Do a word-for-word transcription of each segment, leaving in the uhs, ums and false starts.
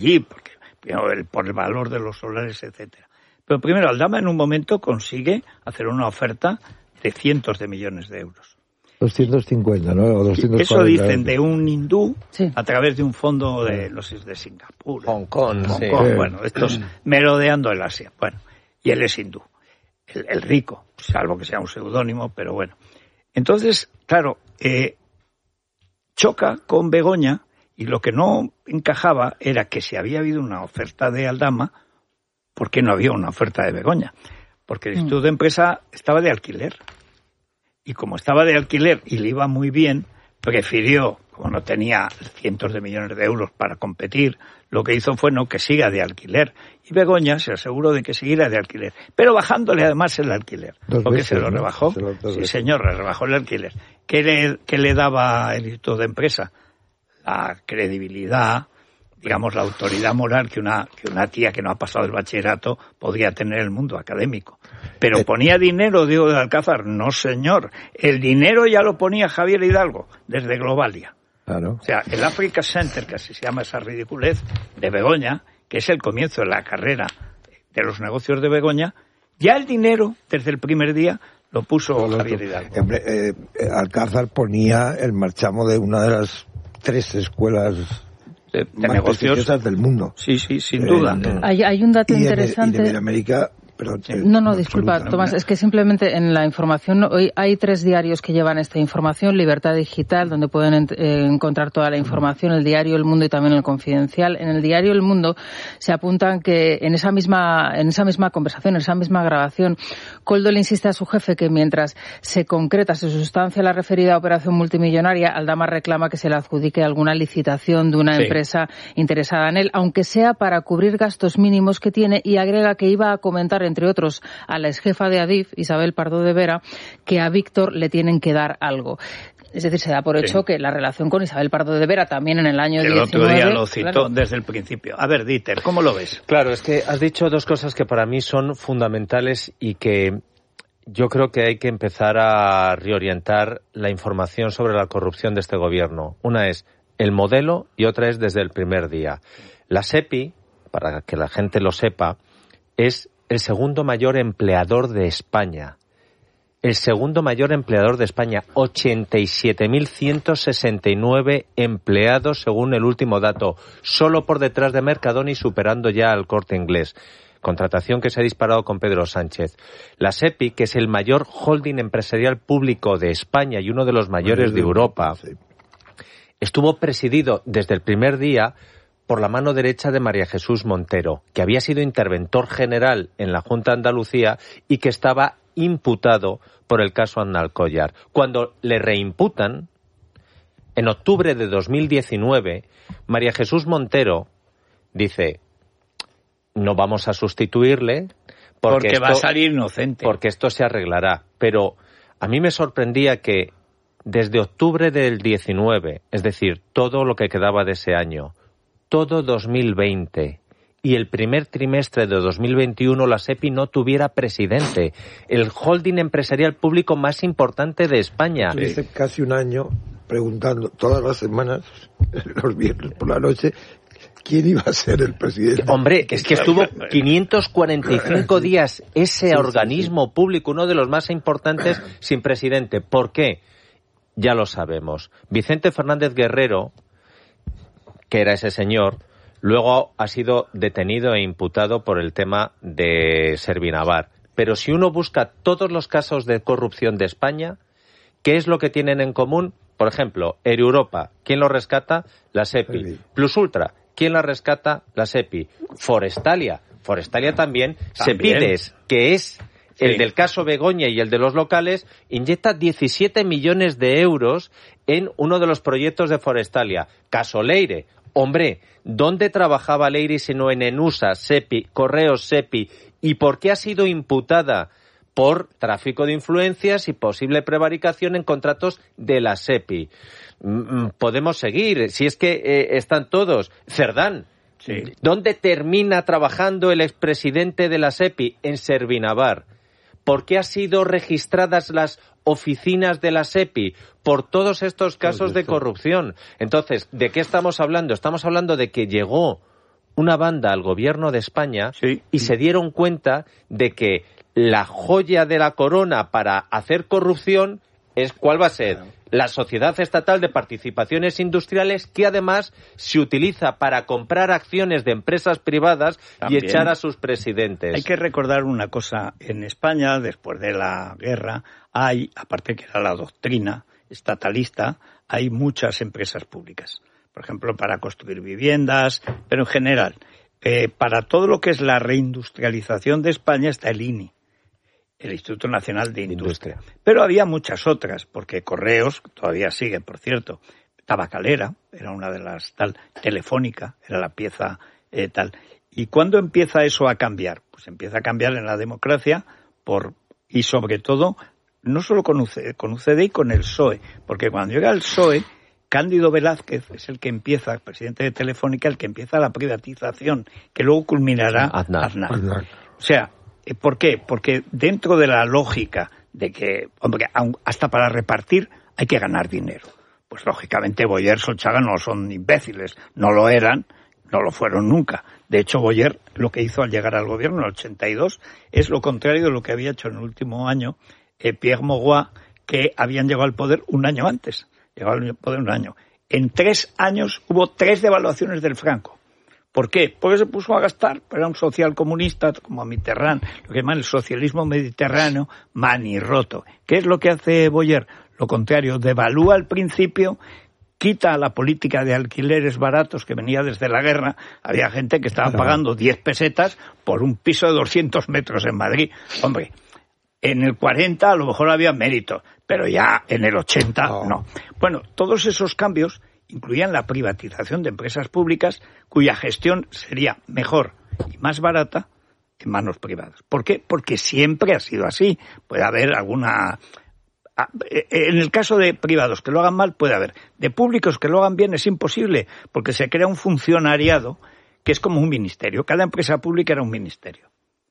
allí, porque el, por el valor de los solares, etcétera. Pero primero, Aldama en un momento consigue hacer una oferta de cientos de millones de euros. doscientos cincuenta, ¿no? O doscientos cuarenta. Eso dicen de un hindú, sí, a través de un fondo de, no sé, de Singapur. Hong Kong, Hong sí. Kong, bueno, estos merodeando el Asia. Bueno, y él es hindú. El, el rico, salvo que sea un seudónimo, pero bueno. Entonces, claro, eh, choca con Begoña, y lo que no encajaba era que si había habido una oferta de Aldama, ¿por qué no había una oferta de Begoña? Porque el Instituto de Empresa estaba de alquiler. Y como estaba de alquiler y le iba muy bien, prefirió, como no tenía cientos de millones de euros para competir, lo que hizo fue no que siga de alquiler. Y Begoña se aseguró de que siguiera de alquiler, pero bajándole además el alquiler. Dos porque veces, se lo ¿no? rebajó. Se lo, sí, señor, le rebajó el alquiler. ¿Qué le, qué le daba el Instituto de Empresa? La credibilidad, digamos, la autoridad moral que una, que una tía que no ha pasado el bachillerato podría tener en el mundo académico. Pero eh, ¿ponía dinero, Diego de Alcázar? No, señor. El dinero ya lo ponía Javier Hidalgo, desde Globalia. Claro. O sea, el Africa Center, que así se llama esa ridiculez, de Begoña, que es el comienzo de la carrera de los negocios de Begoña, ya el dinero, desde el primer día, lo puso lo Javier Hidalgo. Hombre, eh, Alcázar ponía el marchamo de una de las tres escuelas de, de más negocios del mundo. Sí, sí, sin duda. Eh, hay, hay un dato y interesante. En, y en América... Pero, sí. No, no, disculpa, Tomás, es que simplemente en la información, hoy hay tres diarios que llevan esta información, Libertad Digital, donde pueden ent- eh, encontrar toda la información, el diario El Mundo y también el Confidencial. En el diario El Mundo se apuntan que en esa misma, en esa misma conversación, en esa misma grabación, Koldo le insiste a su jefe que mientras se concreta, se sustancia la referida operación multimillonaria, Aldama reclama que se le adjudique alguna licitación de una sí. empresa interesada en él, aunque sea para cubrir gastos mínimos que tiene, y agrega que iba a comentar entre otros a la exjefa de Adif, Isabel Pardo de Vera, que a Víctor le tienen que dar algo. Es decir, se da por hecho sí. que la relación con Isabel Pardo de Vera también en el año el diecinueve... El otro día lo citó claro. desde el principio. A ver, Dieter, ¿cómo lo ves? Claro, es que has dicho dos cosas que para mí son fundamentales y que yo creo que hay que empezar a reorientar la información sobre la corrupción de este gobierno. Una es el modelo y otra es desde el primer día. La SEPI, para que la gente lo sepa, es el segundo mayor empleador de España. El segundo mayor empleador de España. ochenta y siete mil ciento sesenta y nueve empleados según el último dato. Solo por detrás de Mercadona y superando ya al Corte Inglés. Contratación que se ha disparado con Pedro Sánchez. La SEPI, que es el mayor holding empresarial público de España y uno de los mayores de Europa, estuvo presidido desde el primer día por la mano derecha de María Jesús Montero, que había sido interventor general en la Junta de Andalucía y que estaba imputado por el caso Aznalcóllar. Cuando le reimputan, en octubre de dos mil diecinueve, María Jesús Montero dice, no vamos a sustituirle porque, porque esto, va a salir inocente. Porque esto se arreglará. Pero a mí me sorprendía que desde octubre del diecinueve, es decir, todo lo que quedaba de ese año, todo dos mil veinte y el primer trimestre de dos mil veintiuno la SEPI no tuviera presidente, el holding empresarial público más importante de España. Estuviste casi un año preguntando todas las semanas, los viernes por la noche, quién iba a ser el presidente. Hombre, es que estuvo quinientos cuarenta y cinco días ese sí, organismo sí, sí. público, uno de los más importantes, sin presidente. ¿Por qué? Ya lo sabemos. Vicente Fernández Guerrero, que era ese señor, luego ha sido detenido e imputado por el tema de Servinavar. Pero si uno busca todos los casos de corrupción de España, ¿qué es lo que tienen en común? Por ejemplo, Europa, ¿quién lo rescata? La SEPI. Sí. Plus Ultra, ¿quién la rescata? La SEPI. Forestalia. Forestalia también. ¿También? Sepides, que es el sí. del caso Begoña y el de los locales, inyecta diecisiete millones de euros en uno de los proyectos de Forestalia. Caso Leire. Hombre, ¿dónde trabajaba Leire si no en Enusa, SEPI, Correos, SEPI? ¿Y por qué ha sido imputada? Por tráfico de influencias y posible prevaricación en contratos de la SEPI. Podemos seguir, si es que eh, están todos. Cerdán. Sí. ¿Dónde termina trabajando el expresidente de la SEPI? En Servinavar. ¿Por qué han sido registradas las oficinas de la SEPI? Por todos estos casos de corrupción. Entonces, ¿de qué estamos hablando? Estamos hablando de que llegó una banda al gobierno de España sí. y se dieron cuenta de que la joya de la corona para hacer corrupción es ¿cuál va a ser? Claro. La Sociedad Estatal de Participaciones Industriales, que además se utiliza para comprar acciones de empresas privadas También. y echar a sus presidentes. Hay que recordar una cosa, en España, después de la guerra, hay, aparte que era la doctrina estatalista, hay muchas empresas públicas. Por ejemplo, para construir viviendas, pero en general, eh, para todo lo que es la reindustrialización de España está el I N I. El Instituto Nacional de Industria. Industria. Pero había muchas otras, porque Correos, todavía sigue, por cierto, Tabacalera, era una de las tal, Telefónica, era la pieza eh, tal. ¿Y cuándo empieza eso a cambiar? Pues empieza a cambiar en la democracia por y sobre todo, no solo con U C, con U C D y con el P S O E, porque cuando llega el P S O E, Cándido Velázquez es el que empieza, el presidente de Telefónica, el que empieza la privatización, que luego culminará Aznar. Aznar. Aznar. O sea, ¿por qué? Porque dentro de la lógica de que, hombre, hasta para repartir hay que ganar dinero. Pues lógicamente Boyer, Solchaga no son imbéciles, no lo eran, no lo fueron nunca. De hecho, Boyer lo que hizo al llegar al gobierno en el ochenta y dos es lo contrario de lo que había hecho en el último año eh, Pierre Mauroy, que habían llegado al poder un año antes. Llegado al poder un año. En tres años hubo tres devaluaciones del franco. ¿Por qué? Porque se puso a gastar, era un social comunista como a Mitterrand, lo que llaman el socialismo mediterráneo manirroto. ¿Qué es lo que hace Boyer? Lo contrario, devalúa al principio, quita la política de alquileres baratos que venía desde la guerra. Había gente que estaba pagando diez pesetas por un piso de doscientos metros en Madrid. Hombre, en el cuarenta a lo mejor había mérito, pero ya en el ochenta no. no. Bueno, todos esos cambios incluían la privatización de empresas públicas cuya gestión sería mejor y más barata en manos privadas. ¿Por qué? Porque siempre ha sido así. Puede haber alguna... En el caso de privados que lo hagan mal, puede haber. De públicos que lo hagan bien es imposible, porque se crea un funcionariado que es como un ministerio. Cada empresa pública era un ministerio.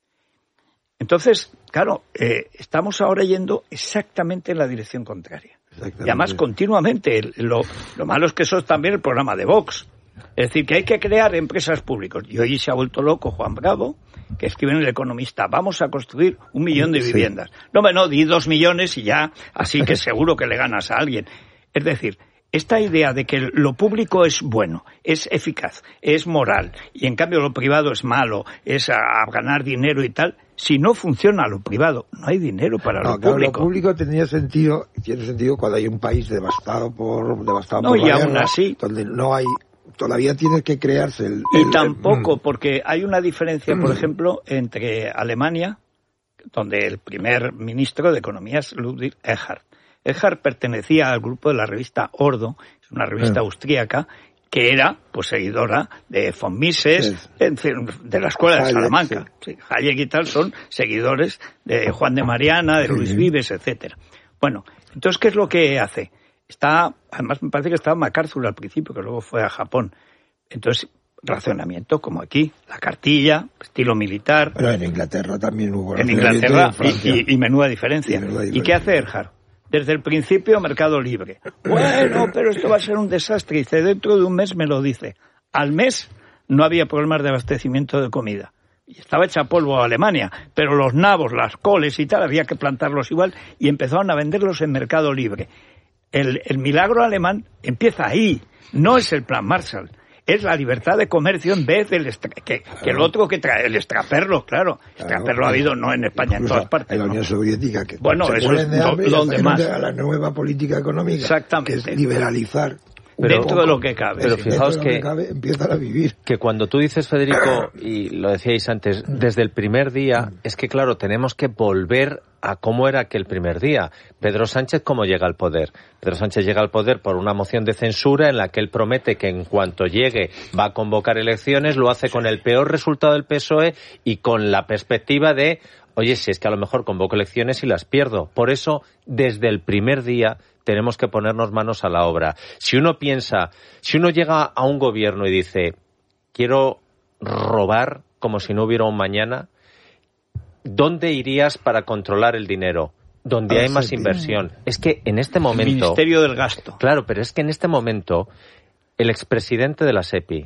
Entonces, claro, eh, estamos ahora yendo exactamente en la dirección contraria. Y además continuamente. Lo, lo malo es que eso es también el programa de Vox. Es decir, que hay que crear empresas públicas. Y hoy se ha vuelto loco Juan Bravo, que escribe en El Economista, vamos a construir un millón de viviendas. Sí. No, no, di dos millones y ya, así que seguro que le ganas a alguien. Es decir, esta idea de que lo público es bueno, es eficaz, es moral, y en cambio lo privado es malo, es a, a ganar dinero y tal, si no funciona lo privado, no hay dinero para no, lo claro, público. Lo público tenía sentido, tiene sentido cuando hay un país devastado por devastado no, por y la aún guerra, así, donde no hay, todavía tiene que crearse el... Y el, tampoco, el, porque hay una diferencia, por ejemplo, entre Alemania, donde el primer ministro de Economía es Ludwig Erhard. Erhard pertenecía al grupo de la revista Ordo, es una revista austríaca, que era pues seguidora de von Mises, sí. de la escuela de Hayek, Salamanca. Sí. Sí, Hayek y tal son seguidores de Juan de Mariana, de Luis sí. Vives, etcétera. Bueno, entonces, ¿qué es lo que hace? Está, además me parece que estaba MacArthur al principio, que luego fue a Japón. Entonces, racionamiento como aquí, la cartilla, estilo militar. Pero en Inglaterra también hubo. En Inglaterra, y, y, y menuda diferencia. Y, menuda diferencia. ¿Y qué hace Erhard? Desde el principio, mercado libre. Bueno, pero esto va a ser un desastre. Dice, dentro de un mes me lo dice. Al mes no había problemas de abastecimiento de comida. Y estaba hecha polvo a Alemania. Pero los nabos, las coles y tal, había que plantarlos igual y empezaron a venderlos en mercado libre. El, el milagro alemán empieza ahí. No es el plan Marshall. Es la libertad de comercio en vez del extra, que, que el otro que trae, el extraperlo, claro. Extraperlo claro, ha habido no en España, en todas partes. En la Unión ¿no? Soviética, que bueno, se eso es de hambre, do, donde más. A la nueva política económica, exactamente, que es liberalizar. Pero, dentro poco, de lo que cabe. Pero sí. fijaos que, que cabe, empiezan a vivir. Que cuando tú dices, Federico, y lo decíais antes, desde el primer día, es que claro, tenemos que volver a cómo era aquel primer día. Pedro Sánchez, ¿cómo llega al poder? Pedro Sánchez llega al poder por una moción de censura en la que él promete que en cuanto llegue va a convocar elecciones, lo hace con el peor resultado del P S O E y con la perspectiva de, oye, si es que a lo mejor convoco elecciones y las pierdo. Por eso, desde el primer día, tenemos que ponernos manos a la obra. Si uno piensa, si uno llega a un gobierno y dice, quiero robar como si no hubiera un mañana, ¿dónde irías para controlar el dinero? Donde hay más inversión. Es que en este momento... El Ministerio del Gasto. Claro, pero es que en este momento el expresidente de la SEPI,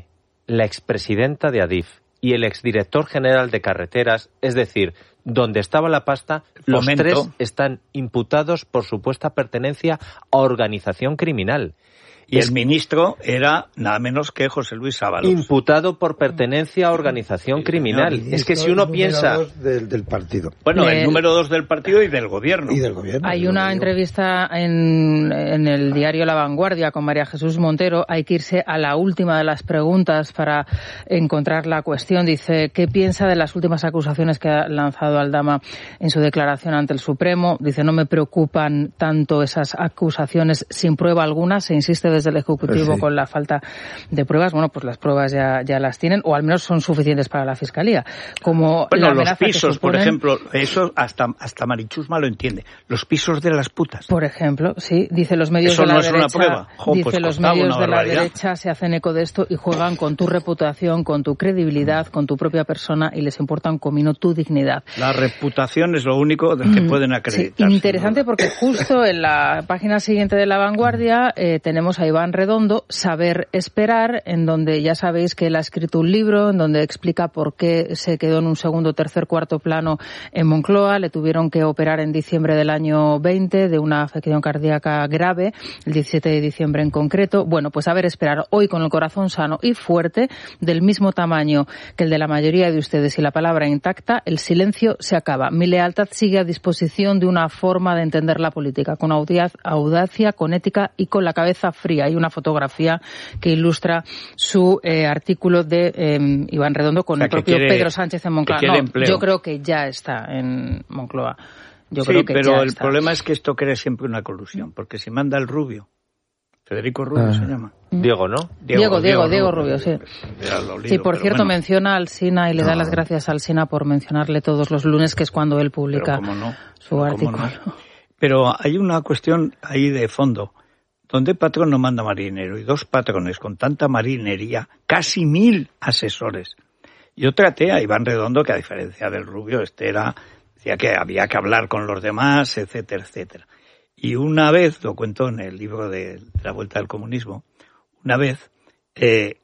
la expresidenta de Adif y el exdirector general de Carreteras, es decir, donde estaba la pasta, los Momento. tres están imputados por supuesta pertenencia a organización criminal. Y es el ministro era nada menos que José Luis Ábalos. Imputado por pertenencia a organización Sí, criminal. Y Es que esto si uno número piensa... dos Del, del partido. Bueno, Le- el número dos del partido y del gobierno. Y del gobierno. Hay yo una lo digo. entrevista en, en el diario La Vanguardia con María Jesús Montero. Hay que irse a la última de las preguntas para encontrar la cuestión. Dice, ¿qué piensa de las últimas acusaciones que ha lanzado Aldama en su declaración ante el Supremo? Dice, no me preocupan tanto esas acusaciones sin prueba alguna. Se insiste desde el Ejecutivo Pues sí. con la falta de pruebas. Bueno, pues las pruebas ya, ya las tienen, o al menos son suficientes para la Fiscalía. Como Bueno, la los amenaza que pisos, por suponen- ejemplo, eso hasta, hasta Marichusma lo entiende. Los pisos de las putas. Por ejemplo, sí, dice los medios Eso de la no es una derecha, prueba. Jo, dice pues los costaba medios una de la barbaridad. derecha se hacen eco de esto y juegan con tu reputación, con tu credibilidad, con tu propia persona y les importa un comino tu dignidad. La reputación es lo único de que pueden Sí, acreditar. interesante porque justo en la página siguiente de La Vanguardia eh, tenemos a Iván Redondo, Saber Esperar, en donde ya sabéis que él ha escrito un libro en donde explica por qué se quedó en un segundo, tercer, cuarto plano en Moncloa. Le tuvieron que operar en diciembre del año veinte de una afección cardíaca grave, el diecisiete de diciembre en concreto. Bueno, pues Saber Esperar, hoy con el corazón sano y fuerte, del mismo tamaño que el de la mayoría de ustedes y la palabra intacta, el silencio se acaba. Mi lealtad sigue a disposición de una forma de entender la política, con audaz- audacia, con ética y con la cabeza fría. Hay una fotografía que ilustra su eh, artículo de eh, Iván Redondo con O sea, el que propio quiere- Pedro Sánchez en Moncloa. que quiere No, empleo. yo creo que ya está en Moncloa. Yo sí, creo que pero ya el está. problema es que esto crea siempre una colusión, porque si manda el Rubio, Federico Rubio Ah. se llama. Diego, ¿no? Diego, Diego, Diego Rubio, sí. Ya lo Sí, lío, por pero cierto, bueno, menciona al Sina y le da No. las gracias al Sina por mencionarle todos los lunes, que es cuando él pero publica cómo no, su pero artículo. cómo no. Pero hay una cuestión ahí de fondo, donde patrón no manda marinero y dos patrones con tanta marinería, casi mil asesores. Yo traté a Iván Redondo, que a diferencia del Rubio, este era, decía que había que hablar con los demás, etcétera, etcétera. Y una vez, lo cuento en el libro de, de la Vuelta al Comunismo, una vez eh,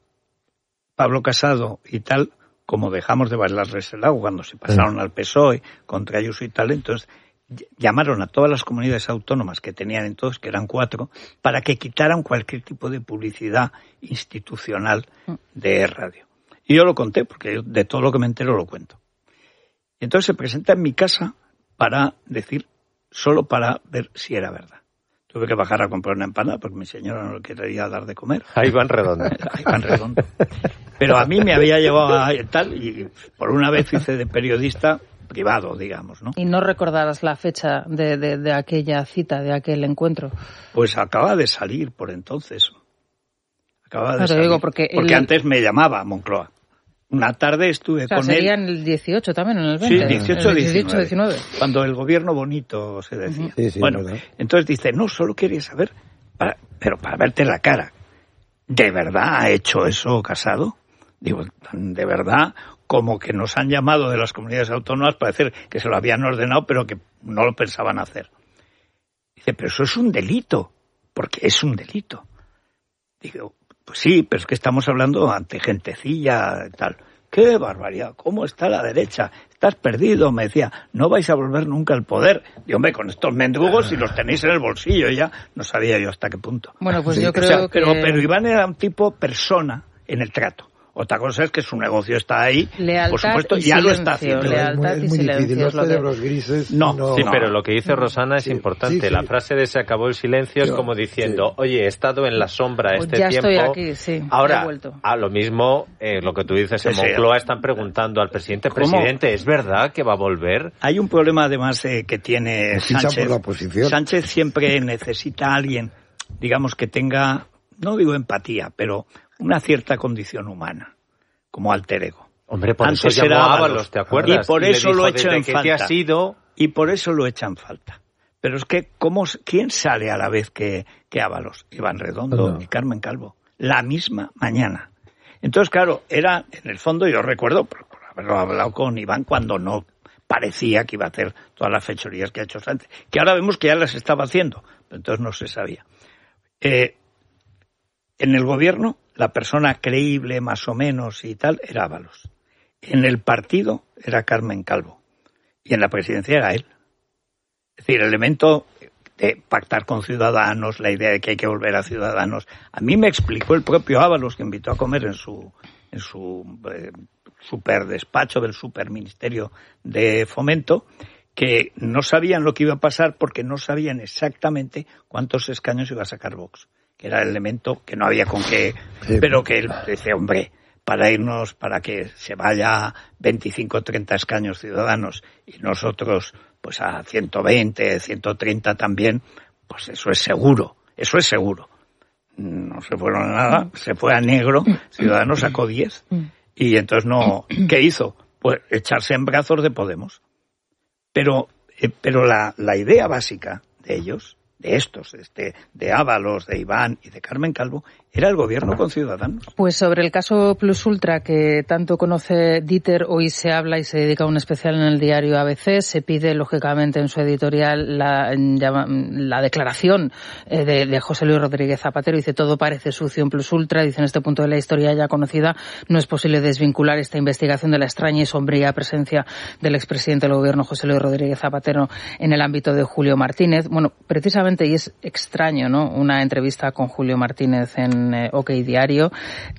Pablo Casado y tal, como dejamos de bailarles el agua cuando se pasaron al P S O E contra Ayuso y tal, entonces ll- llamaron a todas las comunidades autónomas que tenían entonces, que eran cuatro, para que quitaran cualquier tipo de publicidad institucional de radio. Y yo lo conté, porque yo de todo lo que me entero lo cuento. Y entonces se presenta en mi casa para decir, solo para ver si era verdad. Tuve que bajar a comprar una empanada porque mi señora no le quería dar de comer. Ahí van redondo. Ahí van redondo. Pero a mí me había llevado a tal, y por una vez hice de periodista privado, digamos, ¿no? Y no recordarás la fecha de, de, de aquella cita, de aquel encuentro. Pues acaba de salir por entonces. Acaba de Claro, salir. digo, porque él- antes me llamaba a Moncloa. Una tarde estuve O sea, con sería él. en el dieciocho también, en el Sí, veinte. dieciocho, En el diecinueve. diecinueve. Cuando el gobierno bonito se decía. Sí, sí, bueno, verdad. entonces dice, no, solo quería saber, para, pero para verte la cara. ¿De verdad ha hecho eso Casado? Digo, de verdad, como que nos han llamado de las comunidades autónomas para decir que se lo habían ordenado, pero que no lo pensaban hacer. Dice, pero eso es un delito, porque es un delito. Digo, pues sí, pero es que estamos hablando ante gentecilla y tal. ¡Qué barbaridad! ¿Cómo está la derecha? Estás perdido, me decía. No vais a volver nunca al poder. Y hombre, con estos mendrugos, si los tenéis en el bolsillo ya, no sabía yo hasta qué punto. Bueno, pues Sí, yo o creo O sea, que... pero, pero Iván era un tipo persona en el trato. Otra cosa es que su negocio está ahí, Lealtad por supuesto, y ya lo está silencio, haciendo. leal- Es muy, lealtad es y muy silencio difícil. es Los lo que- cerebros grises No, Sí, pero lo que dice Rosana es Sí, importante. sí, sí. La frase de se acabó el silencio es Yo- como diciendo, sí. oye, he estado en la sombra Pues este ya tiempo. estoy aquí, sí, ya he Ahora, vuelto. a lo mismo, eh, lo que tú dices en Sí, sí. Moncloa, están preguntando al presidente, ¿Cómo? presidente, ¿es verdad que va a volver? Hay un problema además eh, que tiene Lo ficha Sánchez. por la oposición. Sánchez siempre necesita a alguien, digamos, que tenga, no digo empatía, pero una cierta condición humana, como alter ego. Hombre, por Antes eso llamó era a Ábalos. Ábalos, ¿te acuerdas? Y por le eso dijo, lo echo desde en que falta. te has ido... Y por eso lo echan falta. Pero es que, ¿cómo, ¿quién sale a la vez que, que Ábalos? Iván Redondo No. y Carmen Calvo. La misma mañana. Entonces, claro, era, en el fondo, yo recuerdo, por, por haberlo hablado con Iván, cuando no parecía que iba a hacer todas las fechorías que ha hecho Sánchez, que ahora vemos que ya las estaba haciendo, pero entonces no se sabía. Eh, en el gobierno, la persona creíble más o menos y tal era Ábalos. En el partido era Carmen Calvo. Y en la presidencia era él. Es decir, el elemento de pactar con Ciudadanos, la idea de que hay que volver a Ciudadanos. A mí me explicó el propio Ábalos, que invitó a comer en su en su eh, super despacho del superministerio de Fomento, que no sabían lo que iba a pasar porque no sabían exactamente cuántos escaños iba a sacar Vox, que era el elemento que no había con qué, sí. Pero que él decía, hombre, para irnos, para que se vaya veinticinco o treinta escaños Ciudadanos y nosotros pues a ciento veinte, ciento treinta también, pues eso es seguro, eso es seguro. No se fueron a nada, se fue a negro, Ciudadanos sacó diez. Y entonces no, ¿qué hizo? Pues echarse en brazos de Podemos. Pero, eh, pero la, la idea básica de ellos, de estos, de, este, de Ábalos, de Iván y de Carmen Calvo, era el gobierno con Ciudadanos. Pues sobre el caso Plus Ultra, que tanto conoce Dieter, hoy se habla y se dedica a un especial en el diario A B C. Se pide, lógicamente, en su editorial la, la declaración de, de José Luis Rodríguez Zapatero. Dice, todo parece sucio en Plus Ultra. Dice, en este punto de la historia ya conocida, no es posible desvincular esta investigación de la extraña y sombría presencia del expresidente del gobierno, José Luis Rodríguez Zapatero, en el ámbito de Julio Martínez. Bueno, precisamente, y es extraño, ¿no?, una entrevista con Julio Martínez en OK Diario.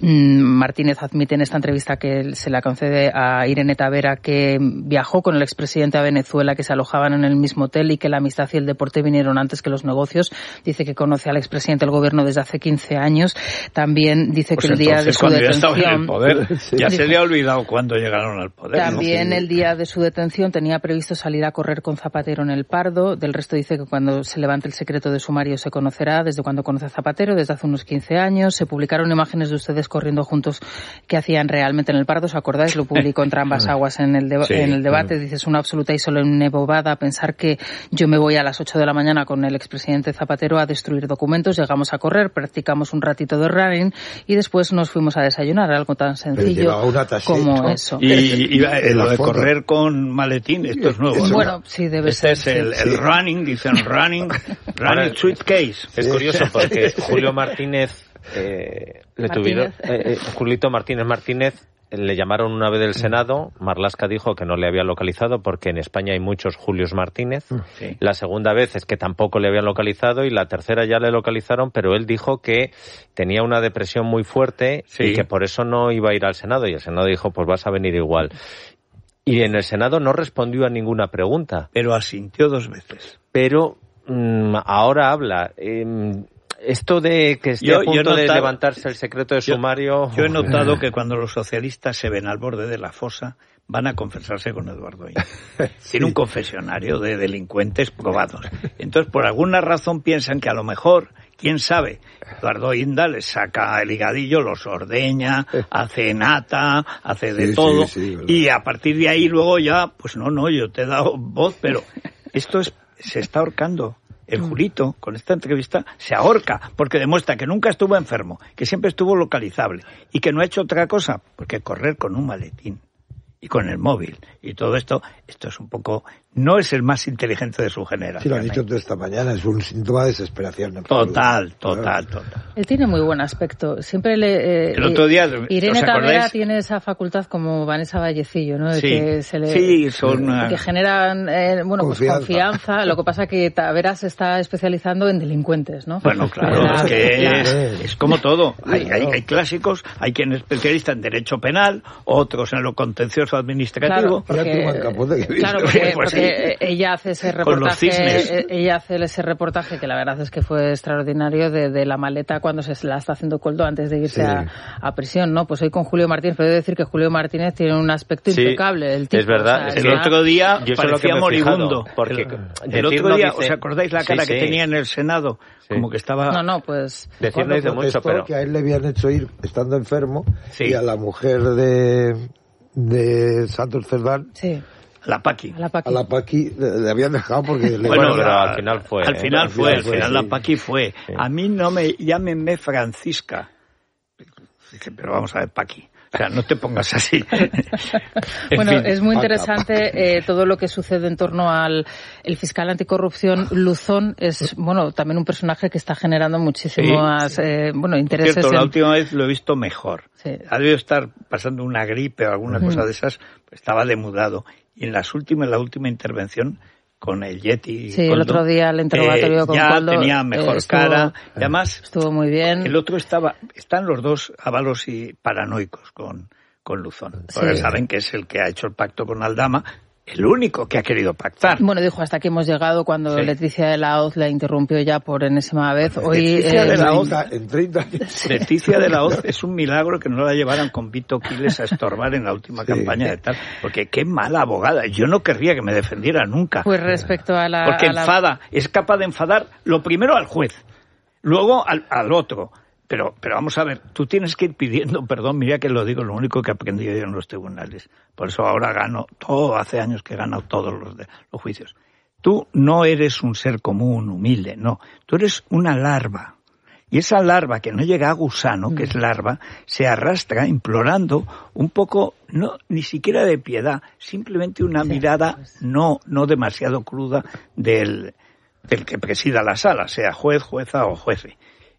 Martínez admite en esta entrevista que se la concede a Irene Tavera que viajó con el expresidente a Venezuela, que se alojaban en el mismo hotel y que la amistad y el deporte vinieron antes que los negocios. Dice que conoce al expresidente del gobierno desde hace quince años. También dice pues que el día de su detención... Ya, en el poder, sí. ya se le ha olvidado cuando llegaron al poder. También ¿no? el día de su detención tenía previsto salir a correr con Zapatero en el Pardo. Del resto dice que cuando se levante el secreto de sumario se conocerá, desde cuando conoce a Zapatero, desde hace unos quince años. Se publicaron imágenes de ustedes corriendo juntos que hacían realmente en el Pardo, ¿os acordáis? Lo publicó entre ambas aguas en el, de- sí, en el debate. Dice, es una absoluta y solemne bobada pensar que yo me voy a las ocho de la mañana con el expresidente Zapatero a destruir documentos. Llegamos a correr, practicamos un ratito de running y después nos fuimos a desayunar. Algo tan sencillo como eso. Y, y, y lo de correr con maletín, esto es nuevo. ¿no? Bueno, sí, debe este ser. Este es el, sí. el running, dicen running, running suitcase. Es curioso porque Julio Martínez Eh, le Martínez. tuvieron eh, eh, Julito Martínez Martínez eh, le llamaron una vez del Senado. Marlaska dijo que no le había localizado porque en España hay muchos Julios Martínez. Sí. La segunda vez es que tampoco le habían localizado y la tercera ya le localizaron, pero él dijo que tenía una depresión muy fuerte sí. y que por eso no iba a ir al Senado, y el Senado dijo, pues vas a venir igual. Y en el Senado no respondió a ninguna pregunta. Pero asintió dos veces. Pero mmm, ahora habla. Eh, Esto de que esté yo, a punto notado, de levantarse el secreto de yo, sumario... Yo he notado que cuando los socialistas se ven al borde de la fosa, van a confesarse con Eduardo Inda. Sí. Tiene un confesionario de delincuentes probados. Entonces, por alguna razón piensan que a lo mejor, quién sabe, Eduardo Inda les saca el higadillo, los ordeña, hace nata, hace de sí, todo, sí, sí, y a partir de ahí luego ya, pues no, no, yo te he dado voz, pero esto es, se está ahorcando. El Julito, con esta entrevista, se ahorca, porque demuestra que nunca estuvo enfermo, que siempre estuvo localizable, y que no ha hecho otra cosa, porque correr con un maletín y con el móvil y todo esto, esto es un poco... No es el más inteligente de su generación. Sí, lo han dicho tú esta mañana, es un síntoma de desesperación. Total, total, total. Él tiene muy buen aspecto. Siempre le... Eh, el otro día... Irene Tavera tiene esa facultad como Vanessa Vallecillo, ¿no? De sí, que se le, sí, son... Que generan, eh, bueno, confianza. pues confianza. Lo que pasa es que Tavera se está especializando en delincuentes, ¿no? Bueno, claro, la, es que la... es, es como todo. Hay, hay, hay clásicos, hay quien es especialista en derecho penal, otros en lo contencioso administrativo. Claro, porque, claro, porque, pues, porque ella hace ese reportaje, ella hace ese reportaje que la verdad es que fue extraordinario de, de la maleta cuando se la está haciendo Coldo antes de irse sí. a, a prisión, ¿no? Pues hoy con Julio Martínez, pero he de decir que Julio Martínez tiene un aspecto sí, impecable. El tipo, es verdad. O sea, el ya... otro día Yo parecía moribundo. Porque el, el otro día, dice... ¿os acordáis la cara sí, que sí. tenía en el Senado? Sí. Como que estaba... No, no, pues... Decir no dice mucho, pero... que a él le habían hecho ir estando enfermo sí. y a la mujer de, de Santos Cerdán... Sí. La Paqui. A la Paqui. A la Paqui le habían dejado porque... Le bueno, pero al final fue. Al final ¿eh? fue, al final sí. la Paqui fue. Sí. A mí no me... Llámenme Francisca. Dice, pero vamos a ver, Paqui. O sea, no te pongas así. Bueno, fin, es muy interesante eh, todo lo que sucede en torno al el fiscal anticorrupción Luzón. Es, bueno, también un personaje que está generando muchísimas, sí, eh, bueno, intereses. Por cierto, en... la última vez lo he visto mejor. Sí. Ha debido estar pasando una gripe o alguna uh-huh. cosa de esas, pues estaba demudado. Y en las últimas, en la última intervención, con el Yeti. Sí, Coldo, el otro día el interrogatorio eh, con ya Coldo, tenía mejor eh, estuvo, cara. Y además, estuvo muy bien. El otro estaba, están los dos avalos y paranoicos con, con Luzón. Porque sí. saben que es el que ha hecho el pacto con Aldama, el único que ha querido pactar. Bueno, dijo, hasta aquí hemos llegado cuando sí. Leticia de la Hoz la interrumpió ya por enésima vez. Hoy, Leticia eh, de la Hoz, en treinta años. Leticia de la Hoz es un milagro que no la llevaran con Vito Quiles a estorbar en la última sí. campaña de tal. Porque qué mala abogada. Yo no querría que me defendiera nunca. Pues respecto a la... Porque a la... enfada, es capaz de enfadar lo primero al juez, luego al, al otro. Pero, pero vamos a ver, tú tienes que ir pidiendo perdón, mira que lo digo, lo único que he aprendido yo en los tribunales. Por eso ahora gano, todo hace años que he ganado todos los, de, los juicios. Tú no eres un ser común, humilde, no. Tú eres una larva. Y esa larva que no llega a gusano, que es larva, se arrastra implorando un poco, no ni siquiera de piedad, simplemente una mirada no, no demasiado cruda del, del que presida la sala, sea juez, jueza o juece.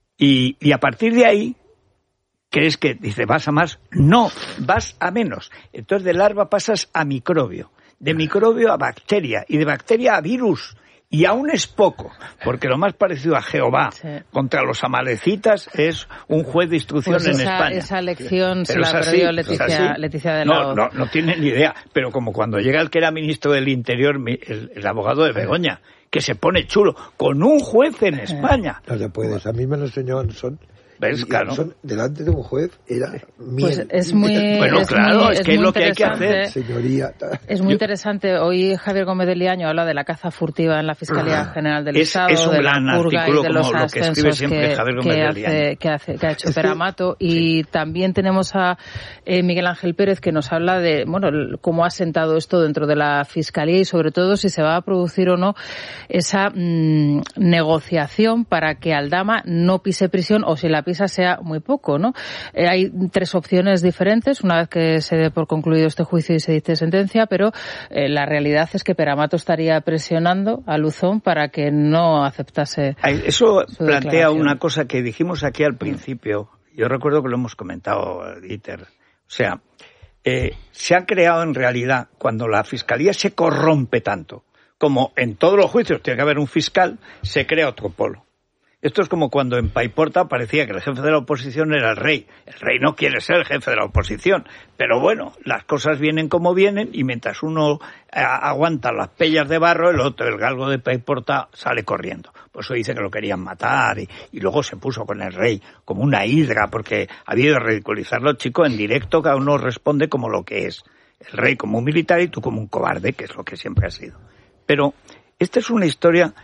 Y, y a partir de ahí, ¿crees que dice vas a más? No, vas a menos. Entonces de larva pasas a microbio, de microbio a bacteria y de bacteria a virus. Y aún es poco, porque lo más parecido a Jehová sí. contra los amalecitas es un juez de instrucción pues esa, en España. Esa lección se la perdió Leticia, Leticia de la No, no, no tiene ni idea. Pero como cuando llega el que era ministro del Interior, el, el abogado de Begoña, que se pone chulo, con un juez en España. No se puede, a mí me lo enseñó Anson. ¿Ves? Claro. Anson, delante de un juez era miel. Pues es muy... Bueno, es claro, muy, es, es que es lo que hay que interesante. hacer. Señoría. Es muy interesante. Hoy Javier Gómez de Liaño habla de la caza furtiva en la Fiscalía General del es, Estado, es un de gran la purga y de los lo que escribe siempre que, Javier Gómez que, de Liaño. hace, que, hace, que ha hecho Peramato. Y sí. también tenemos a eh, Miguel Ángel Pérez, que nos habla de bueno cómo ha sentado esto dentro de la Fiscalía y sobre todo si se va a producir o no esa mmm, negociación para que Aldama no pise prisión o si la pisa sea muy poco, ¿no? Eh, hay tres opciones diferentes una vez que se dé por concluido este juicio y se dicte sentencia, pero eh, la realidad es que Peramato estaría presionando a Luzón para que no aceptase. Eso plantea una cosa que dijimos aquí al principio. Yo recuerdo que lo hemos comentado, Dieter. O sea, eh, se ha creado en realidad, cuando la Fiscalía se corrompe tanto, como en todos los juicios tiene que haber un fiscal, se crea otro polo. Esto es como cuando en Paiporta parecía que el jefe de la oposición era el rey. El rey no quiere ser el jefe de la oposición. Pero bueno, las cosas vienen como vienen y mientras uno eh, aguanta las pellas de barro, el otro, el galgo de Paiporta, sale corriendo. Por eso dice que lo querían matar y, y luego se puso con el rey como una hidra porque había ido a ridiculizarlo, chico, en directo cada uno responde como lo que es. El rey como un militar y tú como un cobarde, que es lo que siempre ha sido. Pero esta es una historia...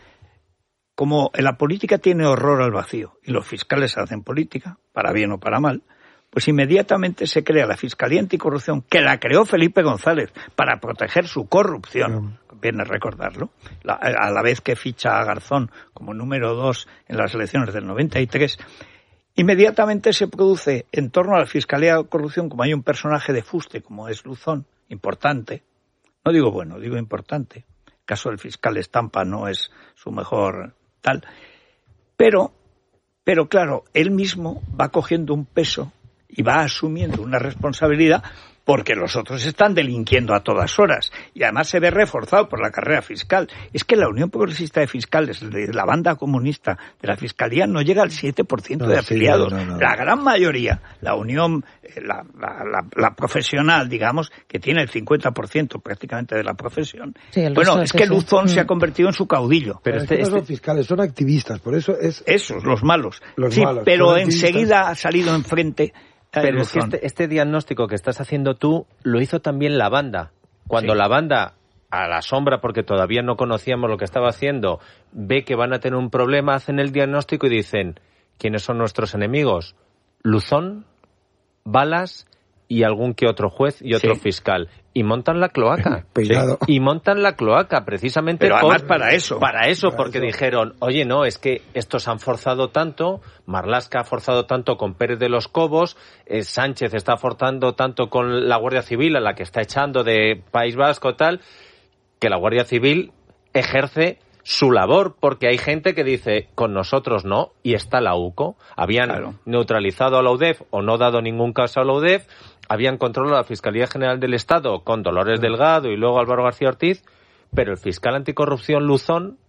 Como la política tiene horror al vacío y los fiscales hacen política, para bien o para mal, pues inmediatamente se crea la Fiscalía Anticorrupción, que la creó Felipe González para proteger su corrupción, viene a recordarlo, la, a la vez que ficha a Garzón como número dos en las elecciones del noventa y tres, inmediatamente se produce en torno a la Fiscalía de Corrupción, como hay un personaje de fuste, como es Luzón, importante, no digo bueno, digo importante, el caso del fiscal Estampa no es su mejor... tal, pero, pero claro, él mismo va cogiendo un peso y va asumiendo una responsabilidad porque los otros están delinquiendo a todas horas y además se ve reforzado por la carrera fiscal. Es que la Unión Progresista de Fiscales, de la banda comunista de la Fiscalía, no llega al siete por ciento no, de afiliados. Sí, no, no, no. La gran mayoría, la Unión, la, la, la, la profesional, digamos, que tiene el cincuenta por ciento prácticamente de la profesión. Sí, bueno, es que sí. Luzón mm. se ha convertido en su caudillo. Pero este, este... no son fiscales, son activistas, por eso es... Esos, los malos. Los sí, malos, pero enseguida ha salido enfrente... Pero es que este, este diagnóstico que estás haciendo tú lo hizo también la banda. Cuando sí. la banda, a la sombra, porque todavía no conocíamos lo que estaba haciendo, ve que van a tener un problema, hacen el diagnóstico y dicen, ¿quiénes son nuestros enemigos? Luzón, Balas y algún que otro juez y otro sí. fiscal. Y montan la cloaca. Sí. Y montan la cloaca precisamente Pero además por, para eso. Para eso, Para porque eso. dijeron, oye, no, es que estos han forzado tanto, Marlaska ha forzado tanto con Pérez de los Cobos, eh, Sánchez está forzando tanto con la Guardia Civil, a la que está echando de País Vasco, tal, que la Guardia Civil ejerce su labor, porque hay gente que dice, con nosotros no, y está la U C O. Habían claro. neutralizado a la U D E F o no dado ningún caso a la U D E F, habían controlado la Fiscalía General del Estado con Dolores Delgado y luego Álvaro García Ortiz, pero el fiscal anticorrupción Luzón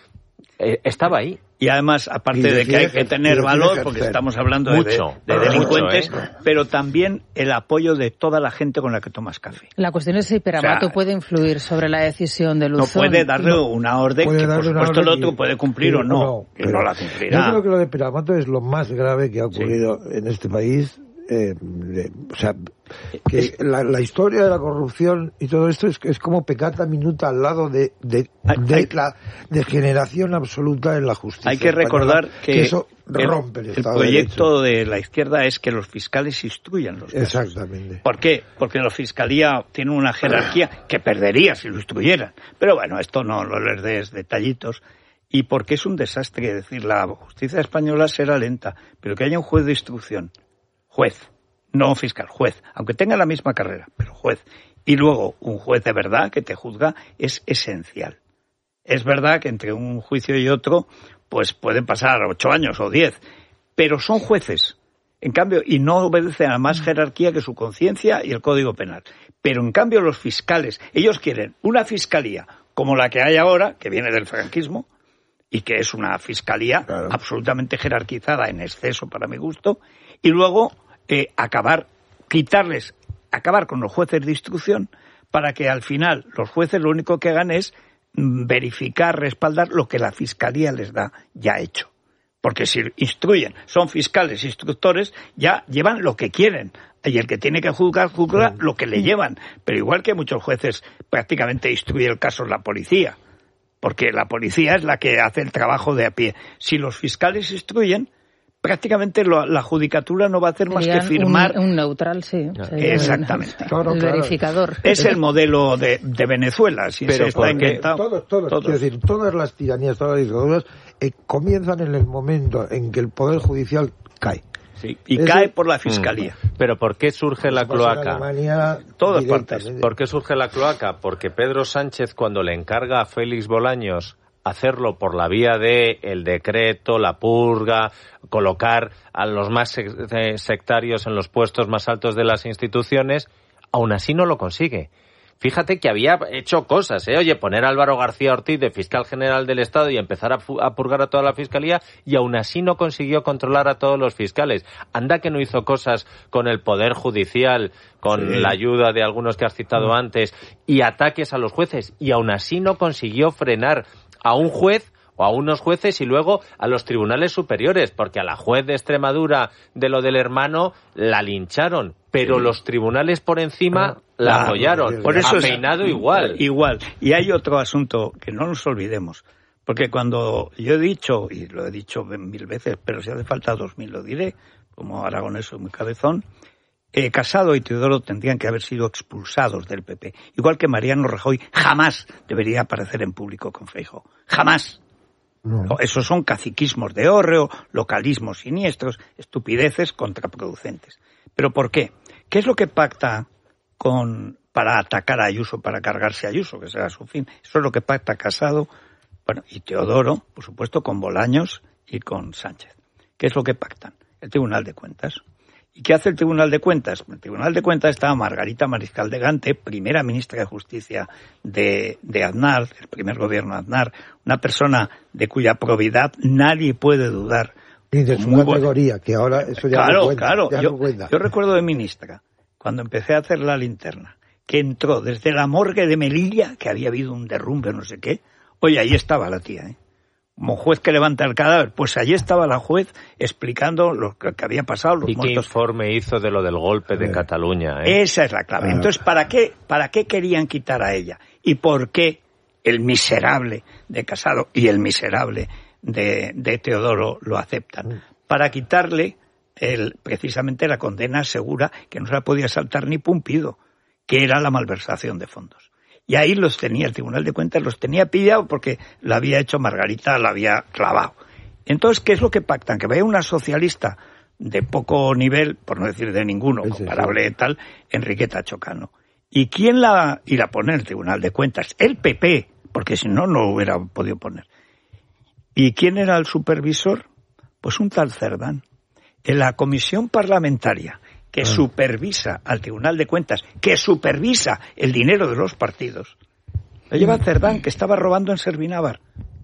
eh, estaba ahí. Y además, aparte de que hay que tener valor, porque estamos hablando de, Mucho, de, de delincuentes, mucho, ¿eh? pero también el apoyo de toda la gente con la que tomas café. La cuestión es si Peramato O sea, puede influir sobre la decisión de No Luzón. puede darle No. una orden Puede que, por darle una supuesto, el orden otro y- puede cumplir sí, o no, no, que pero no la Yo cumplirá. creo que lo de Peramato es lo más grave que ha ocurrido sí. en este país. Eh, de, o sea, que la, la historia de la corrupción y todo esto es, es como pecata minuta al lado de, de, de hay, la degeneración absoluta en la justicia. Hay que recordar que, que eso el, rompe el, el Estado proyecto de, de la izquierda es que los fiscales instruyan los casos. Exactamente. ¿Por qué? Porque la fiscalía tiene una jerarquía que perdería si lo instruyeran. Pero bueno, esto no lo les des detallitos. Y porque es un desastre, es decir, la justicia española será lenta, pero que haya un juez de instrucción, juez, no fiscal, juez, aunque tenga la misma carrera, pero juez, y luego un juez de verdad que te juzga, es esencial. Es verdad que entre un juicio y otro, pues pueden pasar ocho años o diez, pero son jueces, en cambio, y no obedecen a más jerarquía que su conciencia y el Código Penal. Pero en cambio los fiscales, ellos quieren una fiscalía como la que hay ahora, que viene del franquismo, y que es una fiscalía claro. absolutamente jerarquizada en exceso para mi gusto, y luego eh, acabar, quitarles, acabar con los jueces de instrucción para que al final los jueces lo único que hagan es verificar, respaldar lo que la fiscalía les da ya hecho. Porque si instruyen, son fiscales, instructores, ya llevan lo que quieren. Y el que tiene que juzgar, juzga lo que le llevan. Pero igual que muchos jueces prácticamente instruyen el caso la policía. Porque la policía es la que hace el trabajo de a pie. Si los fiscales instruyen, prácticamente lo, la judicatura no va a hacer Serían más que firmar. Un, un neutral, sí. Exactamente. El, claro, el claro. verificador. Es el modelo de, de Venezuela. Si Pero se está inventado. Todos, todos, todos. Quiero decir, todas las tiranías, todas las dictaduras eh, comienzan en el momento en que el Poder Judicial cae. Sí, y Ese, cae por la fiscalía. Mm. Pero ¿por qué surge la cloaca? Todas partes. ¿Por qué surge la cloaca? Porque Pedro Sánchez, cuando le encarga a Félix Bolaños hacerlo por la vía de el decreto, la purga, colocar a los más sectarios en los puestos más altos de las instituciones, aún así no lo consigue. Fíjate que había hecho cosas, ¿eh? Oye, poner a Álvaro García Ortiz de fiscal general del Estado y empezar a, a purgar a toda la fiscalía, y aún así no consiguió controlar a todos los fiscales. Anda que no hizo cosas con el Poder Judicial, con sí. la ayuda de algunos que has citado mm. antes, y ataques a los jueces, y aún así no consiguió frenar a un juez o a unos jueces y luego a los tribunales superiores, porque a la juez de Extremadura de lo del hermano la lincharon, pero sí. los tribunales por encima ah, la claro, apoyaron. Por eso ha peinado es, igual. Igual. Y hay otro asunto que no nos olvidemos, porque cuando yo he dicho, y lo he dicho mil veces, pero si hace falta dos mil lo diré, como Aragonés soy muy cabezón, eh, Casado y Teodoro tendrían que haber sido expulsados del P P. Igual que Mariano Rajoy jamás debería aparecer en público con Feijóo. Jamás. No. Esos son caciquismos de hórreo, localismos siniestros, estupideces contraproducentes. ¿Pero por qué? ¿Qué es lo que pacta con para atacar a Ayuso, para cargarse a Ayuso, que será su fin? Eso es lo que pacta Casado, bueno, y Teodoro, por supuesto, con Bolaños y con Sánchez. ¿Qué es lo que pactan? El Tribunal de Cuentas. ¿Y qué hace el Tribunal de Cuentas? En el Tribunal de Cuentas estaba Margarita Mariscal de Gante, primera ministra de Justicia de, de Aznar, el primer gobierno de Aznar, una persona de cuya probidad nadie puede dudar. Y de su categoría, que ahora eso ya claro, no cuenta. Claro, ya yo, no cuenta. Yo recuerdo de ministra, cuando empecé a hacer la linterna, que entró desde la morgue de Melilla, que había habido un derrumbe o no sé qué. Oye, ahí estaba la tía, ¿eh? Como juez que levanta el cadáver, pues allí estaba la juez explicando lo que había pasado. Los ¿Y muertos. qué informe hizo de lo del golpe de Cataluña? ¿eh? Esa es la clave. Entonces, ¿para qué, ¿para qué querían quitar a ella? ¿Y por qué el miserable de Casado y el miserable de, de Teodoro lo aceptan? Para quitarle el, precisamente la condena segura, que no se la podía saltar ni pumpido, que era la malversación de fondos. Y ahí los tenía, el Tribunal de Cuentas los tenía pillado porque lo había hecho Margarita, la había clavado. Entonces, ¿qué es lo que pactan? Que vaya una socialista de poco nivel, por no decir de ninguno, sí, comparable sí. tal, Enriqueta Chocano. ¿Y quién la, y la pone en el Tribunal de Cuentas? El P P, porque si no, no lo hubiera podido poner. ¿Y quién era el supervisor? Pues un tal Cerdán. En la comisión parlamentaria que ah. supervisa al Tribunal de Cuentas, que supervisa el dinero de los partidos, lo lleva Cerdán, que estaba robando en Servinávar.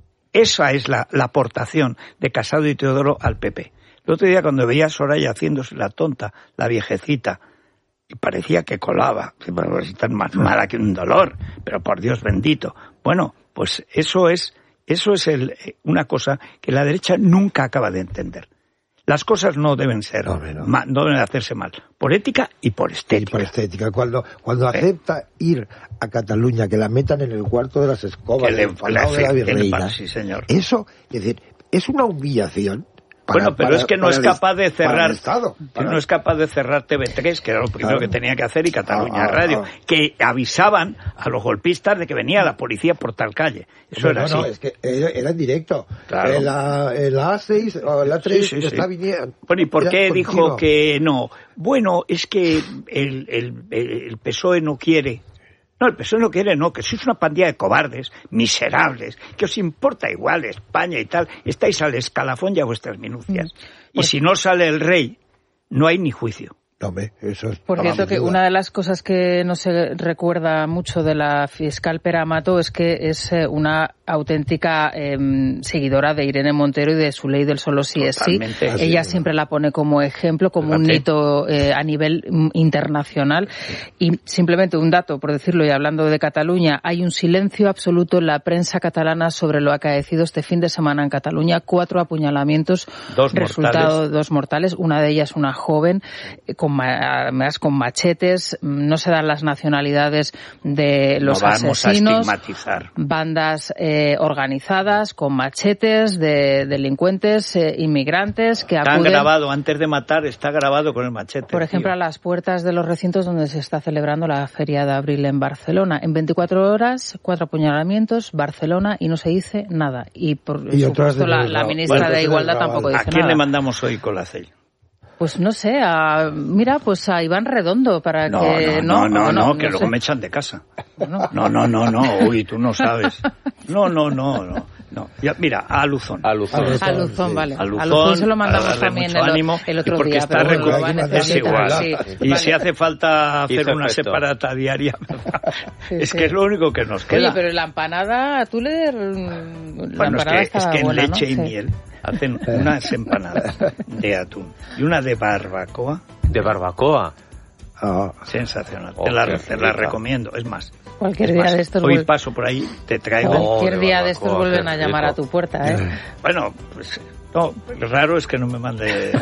Esa es la, la aportación de Casado y Teodoro al P P. El otro día cuando veía a Soraya haciéndose la tonta, la viejecita, y parecía que colaba, está más mala que un dolor, pero por Dios bendito. Bueno, pues eso es, eso es el, una cosa que la derecha nunca acaba de entender. Las cosas no deben ser, no, no. Ma, no deben hacerse mal, por ética y por estética. Y por estética. Cuando, cuando ¿Eh? acepta ir a Cataluña, que la metan en el cuarto de las escobas, le, el falado de la virreina, sí, señor. Eso, es decir, es una humillación. Para, bueno, pero para, es que no es capaz de cerrar, Estado, no es capaz de cerrar T V tres, que era lo primero claro. que tenía que hacer, y Cataluña ah, ah, Radio, ah. que avisaban a los golpistas de que venía la policía por tal calle. Eso no, era no, así. No, es que era en directo. Claro. En la, en la A seis o la A tres sí, sí, está sí. viniendo. Bueno, ¿y por qué dijo continuo. que no? Bueno, es que el, el, el P S O E no quiere. No, el P S O E no quiere, no, que sois una pandilla de cobardes, miserables, que os importa igual España y tal, estáis al escalafón y a vuestras minucias. Mm. Y pues, si no sale el rey, no hay ni juicio. No, eso es Por cierto, que una de las cosas que no se recuerda mucho de la fiscal Pera Mato es que es una auténtica eh, seguidora de Irene Montero y de su ley del solo sí es sí. Ella siempre la pone como ejemplo, como un hito eh, a nivel internacional. Y simplemente un dato, por decirlo, y hablando de Cataluña, hay un silencio absoluto en la prensa catalana sobre lo acaecido este fin de semana en Cataluña. Cuatro apuñalamientos, dos resultado mortales. dos mortales. Una de ellas una joven eh, con además con machetes, no se dan las nacionalidades de los no vamos asesinos, a estigmatizar. Bandas eh, organizadas con machetes de delincuentes eh, inmigrantes que está acuden... Está grabado, antes de matar, está grabado con el machete. Por ejemplo, tío. a las puertas de los recintos donde se está celebrando la Feria de Abril en Barcelona. En veinticuatro horas, cuatro apuñalamientos, Barcelona, y no se dice nada. Y por y supuesto la, la ministra bueno, de Igualdad tampoco dice nada. ¿A quién nada. le mandamos hoy Colacel? Pues no sé, a, mira, pues a Iván Redondo para no, que... No, no, no, no, no, no que no luego sé. me echan de casa. No, no, no, no, no, uy, tú no sabes. No, no, no, no. no. Ya, mira, a Luzón. A Luzón, a Luzón sí. vale. A Luzón, a Luzón se lo mandamos también el, ánimo, el otro porque día. Está pero bueno, recu- lo es igual. Sí, y vale. si hace falta hacer Hizo una efecto. separata diaria, sí, es sí. que es lo único que nos queda. Oye, pero la empanada, tú le... Bueno, la empanada es que, es que en buena, leche ¿no? y sí. miel hacen unas empanadas de atún y una de barbacoa. ¿De barbacoa? Oh. Sensacional. Oh, te la, te la recomiendo. Es más, cualquier es día más, de estos hoy vuel... paso por ahí, te traigo... Cualquier oh, día de de estos vuelven a llamar a tu puerta, ¿eh? Bueno, pues no, lo raro es que no me mande...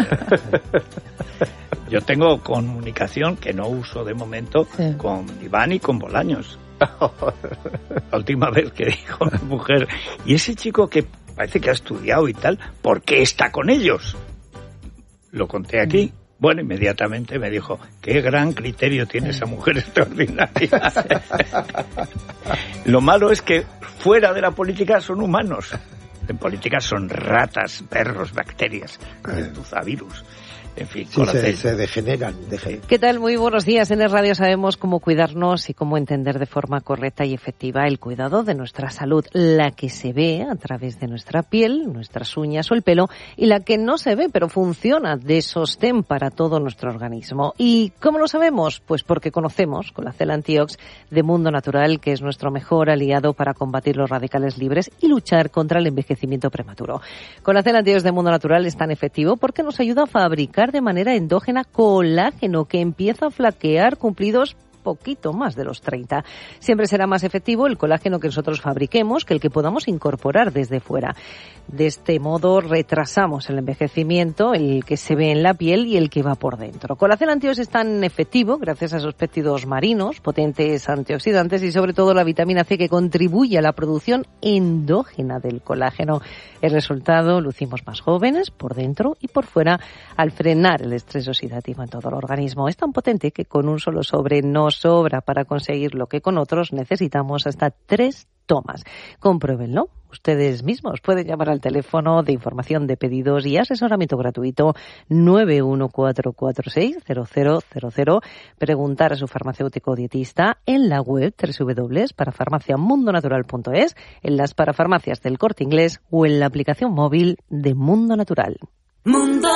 Yo tengo comunicación que no uso de momento sí. con Iván y con Bolaños. La última vez que dijo mi mujer, y ese chico que parece que ha estudiado y tal, ¿por qué está con ellos? Lo conté aquí. Bueno, inmediatamente me dijo, qué gran criterio tiene esa mujer extraordinaria. Lo malo es que fuera de la política son humanos. En política son ratas, perros, bacterias, gentuzavirus. En fin, sí, se, se degeneran, degeneran. ¿Qué tal? Muy buenos días. En el radio sabemos cómo cuidarnos y cómo entender de forma correcta y efectiva el cuidado de nuestra salud, la que se ve a través de nuestra piel, nuestras uñas o el pelo, y la que no se ve pero funciona de sostén para todo nuestro organismo. ¿Y cómo lo sabemos? Pues porque conocemos Colacel Antiox de Mundo Natural, que es nuestro mejor aliado para combatir los radicales libres y luchar contra el envejecimiento prematuro. Colacel Antiox de Mundo Natural es tan efectivo porque nos ayuda a fabricar de manera endógena colágeno que empieza a flaquear cumplidos poquito más de los treinta. Siempre será más efectivo el colágeno que nosotros fabriquemos que el que podamos incorporar desde fuera. De este modo retrasamos el envejecimiento, el que se ve en la piel y el que va por dentro. Colacel Antiox es tan efectivo gracias a sus péptidos marinos, potentes antioxidantes y sobre todo la vitamina C que contribuye a la producción endógena del colágeno. El resultado, lucimos más jóvenes por dentro y por fuera al frenar el estrés oxidativo en todo el organismo. Es tan potente que con un solo sobre no sobra para conseguir lo que con otros necesitamos hasta tres tomas. Compruébenlo ustedes mismos. Pueden llamar al teléfono de información de pedidos y asesoramiento gratuito nueve uno cuatro cuatro seis cero cero cero cero, preguntar a su farmacéutico dietista en la web doble u doble u doble u punto parafarmacia mundo natural punto es, en las parafarmacias del Corte Inglés o en la aplicación móvil de Mundo Natural. Mundo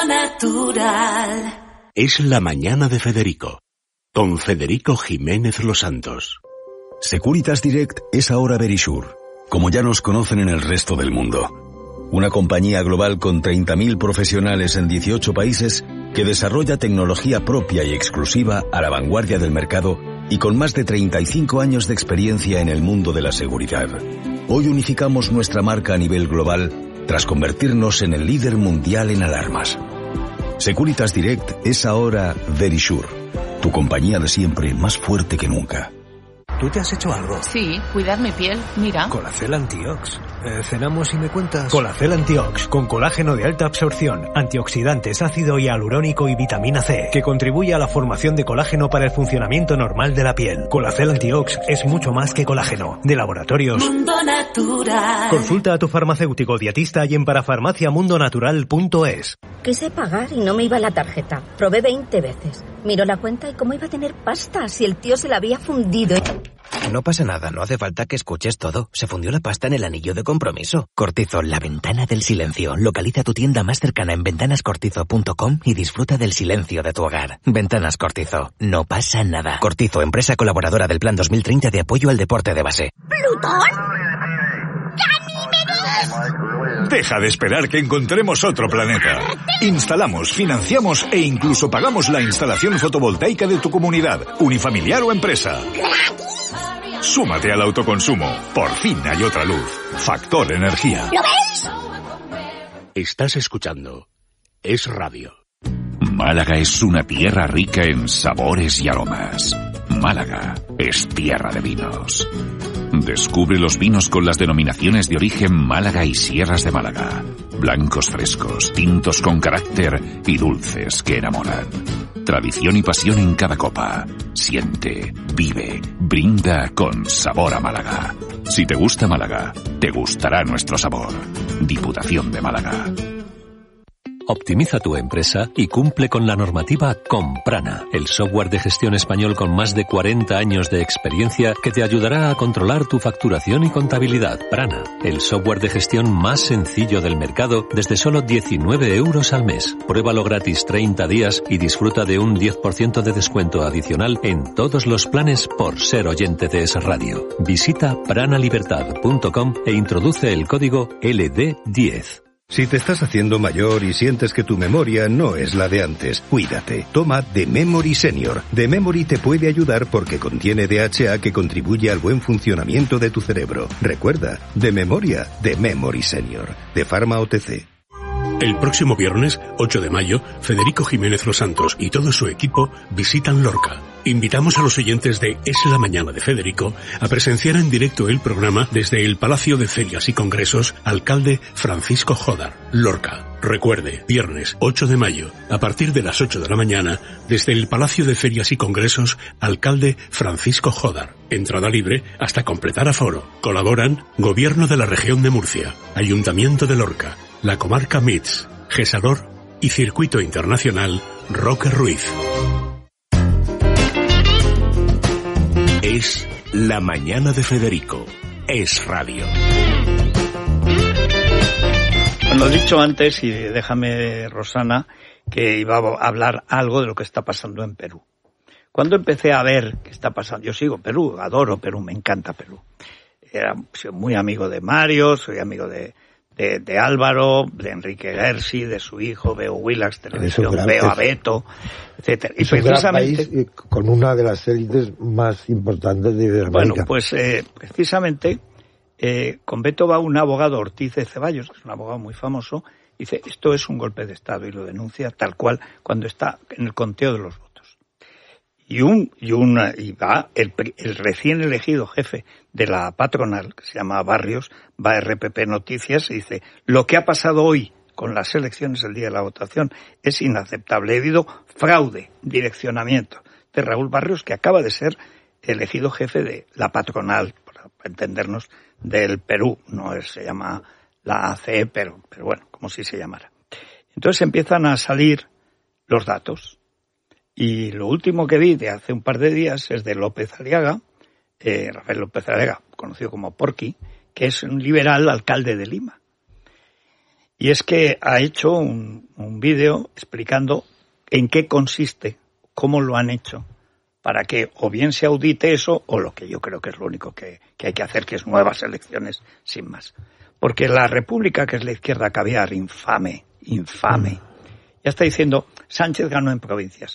Natural. Es la mañana de Federico, con Federico Jiménez Los Santos. Securitas Direct es ahora Verisure, como ya nos conocen en el resto del mundo. Una compañía global con treinta mil profesionales en dieciocho países que desarrolla tecnología propia y exclusiva a la vanguardia del mercado y con más de treinta y cinco años de experiencia en el mundo de la seguridad. Hoy unificamos nuestra marca a nivel global tras convertirnos en el líder mundial en alarmas. Securitas Direct es ahora Verisure, tu compañía de siempre más fuerte que nunca. ¿Tú te has hecho algo? Sí, cuidar mi piel, mira. Colacel Antiox. Eh, cenamos y me cuentas. Colacel Antiox, con colágeno de alta absorción, antioxidantes, ácido hialurónico y vitamina C, que contribuye a la formación de colágeno para el funcionamiento normal de la piel. Colacel Antiox es mucho más que colágeno. De Laboratorios Mundo Natural. Consulta a tu farmacéutico dietista y en parafarmacia mundo natural punto es. Quise pagar y no me iba la tarjeta. Probé veinte veces. Miró la cuenta y cómo iba a tener pasta si el tío se la había fundido. No pasa nada, no hace falta que escuches todo. Se fundió la pasta en el anillo de compromiso. Cortizo, la ventana del silencio. Localiza tu tienda más cercana en ventanas cortizo punto com y disfruta del silencio de tu hogar. Ventanas Cortizo, no pasa nada. Cortizo, empresa colaboradora del Plan dos mil treinta de apoyo al deporte de base. ¿Plutón? ¡Ganímedes! Deja de esperar que encontremos otro planeta. Instalamos, financiamos e incluso pagamos la instalación fotovoltaica de tu comunidad, unifamiliar o empresa. Súmate al autoconsumo. Por fin hay otra luz. Factor Energía. ¿Lo ves? Estás escuchando Es Radio. Málaga es una tierra rica en sabores y aromas. Málaga es tierra de vinos. Descubre los vinos con las denominaciones de origen Málaga y Sierras de Málaga. Blancos frescos, tintos con carácter y dulces que enamoran. Tradición y pasión en cada copa. Siente, vive, brinda con sabor a Málaga. Si te gusta Málaga, te gustará nuestro sabor. Diputación de Málaga. Optimiza tu empresa y cumple con la normativa con Prana, el software de gestión español con más de cuarenta años de experiencia que te ayudará a controlar tu facturación y contabilidad. Prana, el software de gestión más sencillo del mercado desde solo diecinueve euros al mes. Pruébalo gratis treinta días y disfruta de un diez por ciento de descuento adicional en todos los planes por ser oyente de Es Radio. Visita prana libertad punto com e introduce el código L D diez. Si te estás haciendo mayor y sientes que tu memoria no es la de antes, cuídate. Toma The Memory Senior. The Memory te puede ayudar porque contiene D H A que contribuye al buen funcionamiento de tu cerebro. Recuerda, de memoria, The Memory Senior. De Pharma O T C. El próximo viernes, ocho de mayo, Federico Jiménez Los Santos y todo su equipo visitan Lorca. Invitamos a los oyentes de Es la Mañana de Federico a presenciar en directo el programa desde el Palacio de Ferias y Congresos Alcalde Francisco Jodar, Lorca. Recuerde, viernes ocho de mayo, a partir de las ocho de la mañana, desde el Palacio de Ferias y Congresos Alcalde Francisco Jodar. Entrada libre hasta completar aforo. Colaboran Gobierno de la Región de Murcia, Ayuntamiento de Lorca, la Comarca M I T S, Gesador y Circuito Internacional Roque Ruiz. Es la mañana de Federico. Es Radio. Lo he dicho antes, y déjame, Rosana, que iba a hablar algo de lo que está pasando en Perú. Cuando empecé a ver qué está pasando, yo sigo Perú, adoro Perú, me encanta Perú. Era soy muy amigo de Mario, soy amigo de, de, de Álvaro, de Enrique Gersi, de su hijo, veo Willax Televisión, veo a Beto, etcétera. Y es precisamente un gran país con una de las élites más importantes de Iberoamérica. Bueno, pues eh, precisamente eh, con Beto va un abogado, Ortiz de Ceballos, que es un abogado muy famoso, y dice, esto es un golpe de Estado, y lo denuncia tal cual cuando está en el conteo de los votos. Y un y una y va el, el recién elegido jefe de la patronal, que se llama Barrios, va a R P P Noticias y dice, lo que ha pasado hoy con las elecciones el día de la votación es inaceptable. Ha habido fraude, direccionamiento de Raúl Barrios, que acaba de ser elegido jefe de la patronal, para entendernos, del Perú. No es, se llama la A C E, pero, pero bueno, como si se llamara. Entonces empiezan a salir los datos. Y lo último que vi de hace un par de días es de López Aliaga, eh, Rafael López Aliaga, conocido como Porky, que es un liberal alcalde de Lima. Y es que ha hecho un, un vídeo explicando en qué consiste, cómo lo han hecho, para que o bien se audite eso, o lo que yo creo que es lo único que, que hay que hacer, que es nuevas elecciones, sin más. Porque la República, que es la izquierda caviar, infame, infame, ya está diciendo, Sánchez ganó en provincias.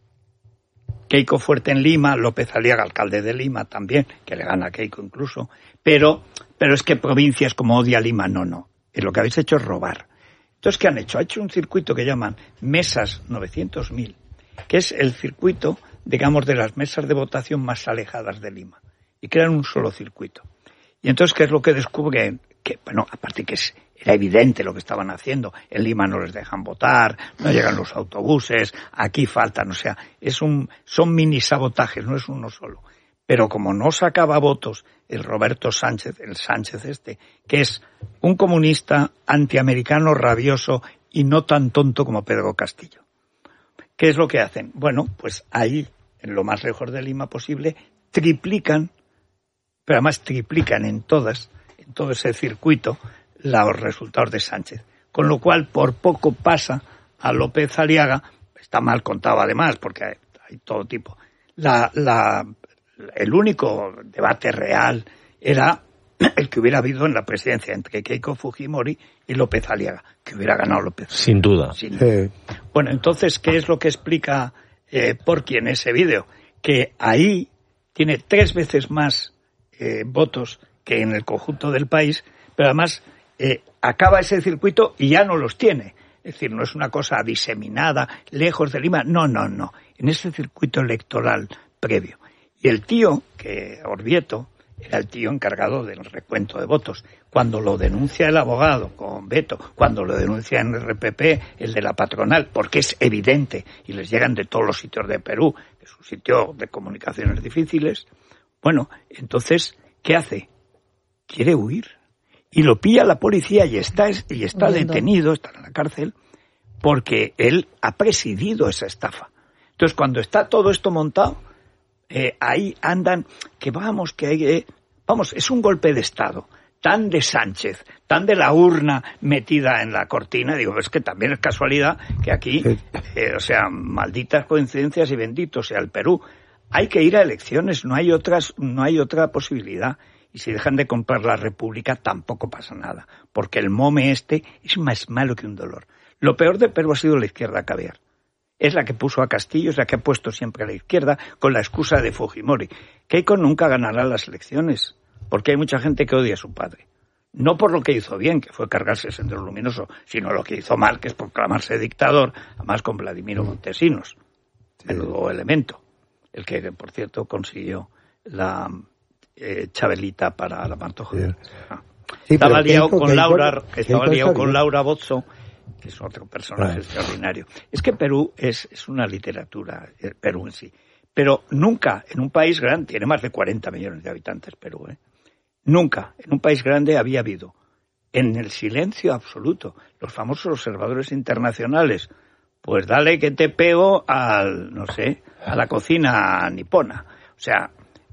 Keiko fuerte en Lima, López Aliaga, alcalde de Lima también, que le gana a Keiko incluso, pero, pero es que provincias como odia Lima, no, no. Y lo que habéis hecho es robar. Entonces, ¿qué han hecho? Ha hecho un circuito que llaman Mesas novecientos mil, que es el circuito, digamos, de las mesas de votación más alejadas de Lima. Y crean un solo circuito. Y entonces, ¿qué es lo que descubren? Que, bueno, aparte que es, era evidente lo que estaban haciendo. En Lima no les dejan votar, no llegan los autobuses, aquí faltan, o sea, es un, son mini sabotajes, no es uno solo. Pero como no sacaba votos el Roberto Sánchez, el Sánchez este, que es un comunista antiamericano rabioso y no tan tonto como Pedro Castillo. ¿Qué es lo que hacen? Bueno, pues ahí, en lo más lejos de Lima posible, triplican, pero además triplican en todas, en todo ese circuito, los resultados de Sánchez. Con lo cual, por poco pasa a López Aliaga, está mal contado además, porque hay, hay todo tipo. La, la, el único debate real era el que hubiera habido en la presidencia entre Keiko Fujimori y López Aliaga, que hubiera ganado López Aliaga. Sin duda. Sin duda. Sí. Bueno, entonces, ¿qué es lo que explica eh, Porky en ese vídeo? Que ahí tiene tres veces más eh, votos que en el conjunto del país, pero además eh, acaba ese circuito y ya no los tiene. Es decir, no es una cosa diseminada, lejos de Lima. No, no, no. En ese circuito electoral previo. Y el tío, que Orvieto, era el tío encargado del recuento de votos. Cuando lo denuncia el abogado con Beto, cuando lo denuncia en R P P, el de la patronal, porque es evidente y les llegan de todos los sitios de Perú, que es un sitio de comunicaciones difíciles, bueno, entonces, ¿qué hace? Quiere huir. Y lo pilla la policía y está, y está detenido, está en la cárcel, porque él ha presidido esa estafa. Entonces, cuando está todo esto montado, eh, ahí andan, que vamos, que hay, eh, vamos, es un golpe de Estado, tan de Sánchez, tan de la urna metida en la cortina, digo, es que también es casualidad que aquí, eh, o sea, malditas coincidencias y bendito sea el Perú, hay que ir a elecciones, no hay otras, no hay otra posibilidad. Y si dejan de comprar la República, tampoco pasa nada, porque el mome este es más malo que un dolor. Lo peor de Perú ha sido la izquierda caviar. Es la que puso a Castillo, es la que ha puesto siempre a la izquierda, con la excusa de Fujimori. Keiko nunca ganará las elecciones, porque hay mucha gente que odia a su padre. No por lo que hizo bien, que fue cargarse el Sendero Luminoso, sino lo que hizo mal, que es proclamarse dictador, además con Vladimiro Montesinos, menudo elemento, el que, por cierto, consiguió la... Eh, Chabelita para la Pantoja. Sí. Ah. Sí, estaba liado con Keiko, Laura, estaba liado con Laura Bozzo, que es otro personaje ah. extraordinario. Es que Perú es, es una literatura, el Perú en sí. Pero nunca en un país grande, tiene más de cuarenta millones de habitantes Perú, ¿eh? Nunca en un país grande había habido, en el silencio absoluto, los famosos observadores internacionales, pues dale que te pego al, no sé, a la cocina nipona. O sea,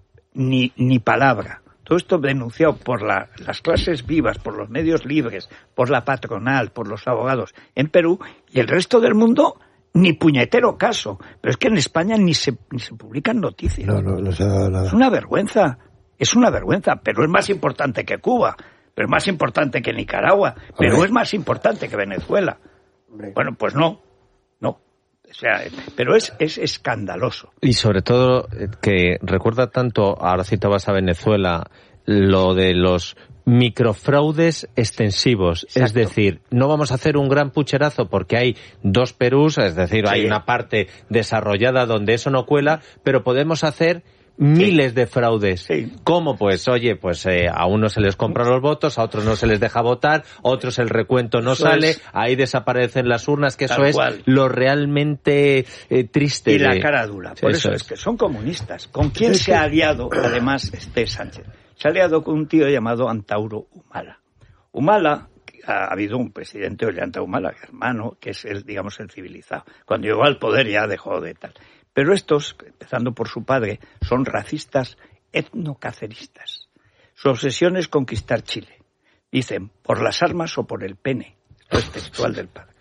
Ni, ni palabra. Todo esto denunciado por la, las clases vivas, por los medios libres, por la patronal, por los abogados en Perú, y el resto del mundo ni puñetero caso. Pero es que en España ni se, ni se publican noticias. No, no, no se ha dado nada. Es una vergüenza, es una vergüenza, pero es más importante que Cuba. pero es más importante que Nicaragua, pero Hombre. es más importante que Venezuela. Hombre. Bueno, pues no, no. O sea, pero es, es escandaloso. Y sobre todo que recuerda tanto, ahora citabas a Venezuela, lo de los microfraudes extensivos. Exacto. Es decir, no vamos a hacer un gran pucherazo porque hay dos Perús, es decir, sí. hay una parte desarrollada donde eso no cuela, pero podemos hacer miles sí. de fraudes. Sí. ¿Cómo? Pues, oye, pues eh, a unos se les compran los votos, a otros no se les deja votar, a otros el recuento no eso sale, es. ahí desaparecen las urnas, que Tal eso cual. es lo realmente eh, triste. Y de... la cara dura. Por eso, eso es. es que son comunistas. ¿Con quién se ha aliado, además, este Sánchez? Se ha aliado con un tío llamado Antauro Humala. Humala, ha habido un presidente, Ollanta Humala, hermano, que es el, digamos, el civilizado. Cuando llegó al poder ya dejó de tal. Pero estos, empezando por su padre, son racistas etnocaceristas. Su obsesión es conquistar Chile. Dicen, por las armas o por el pene. Esto es textual del padre.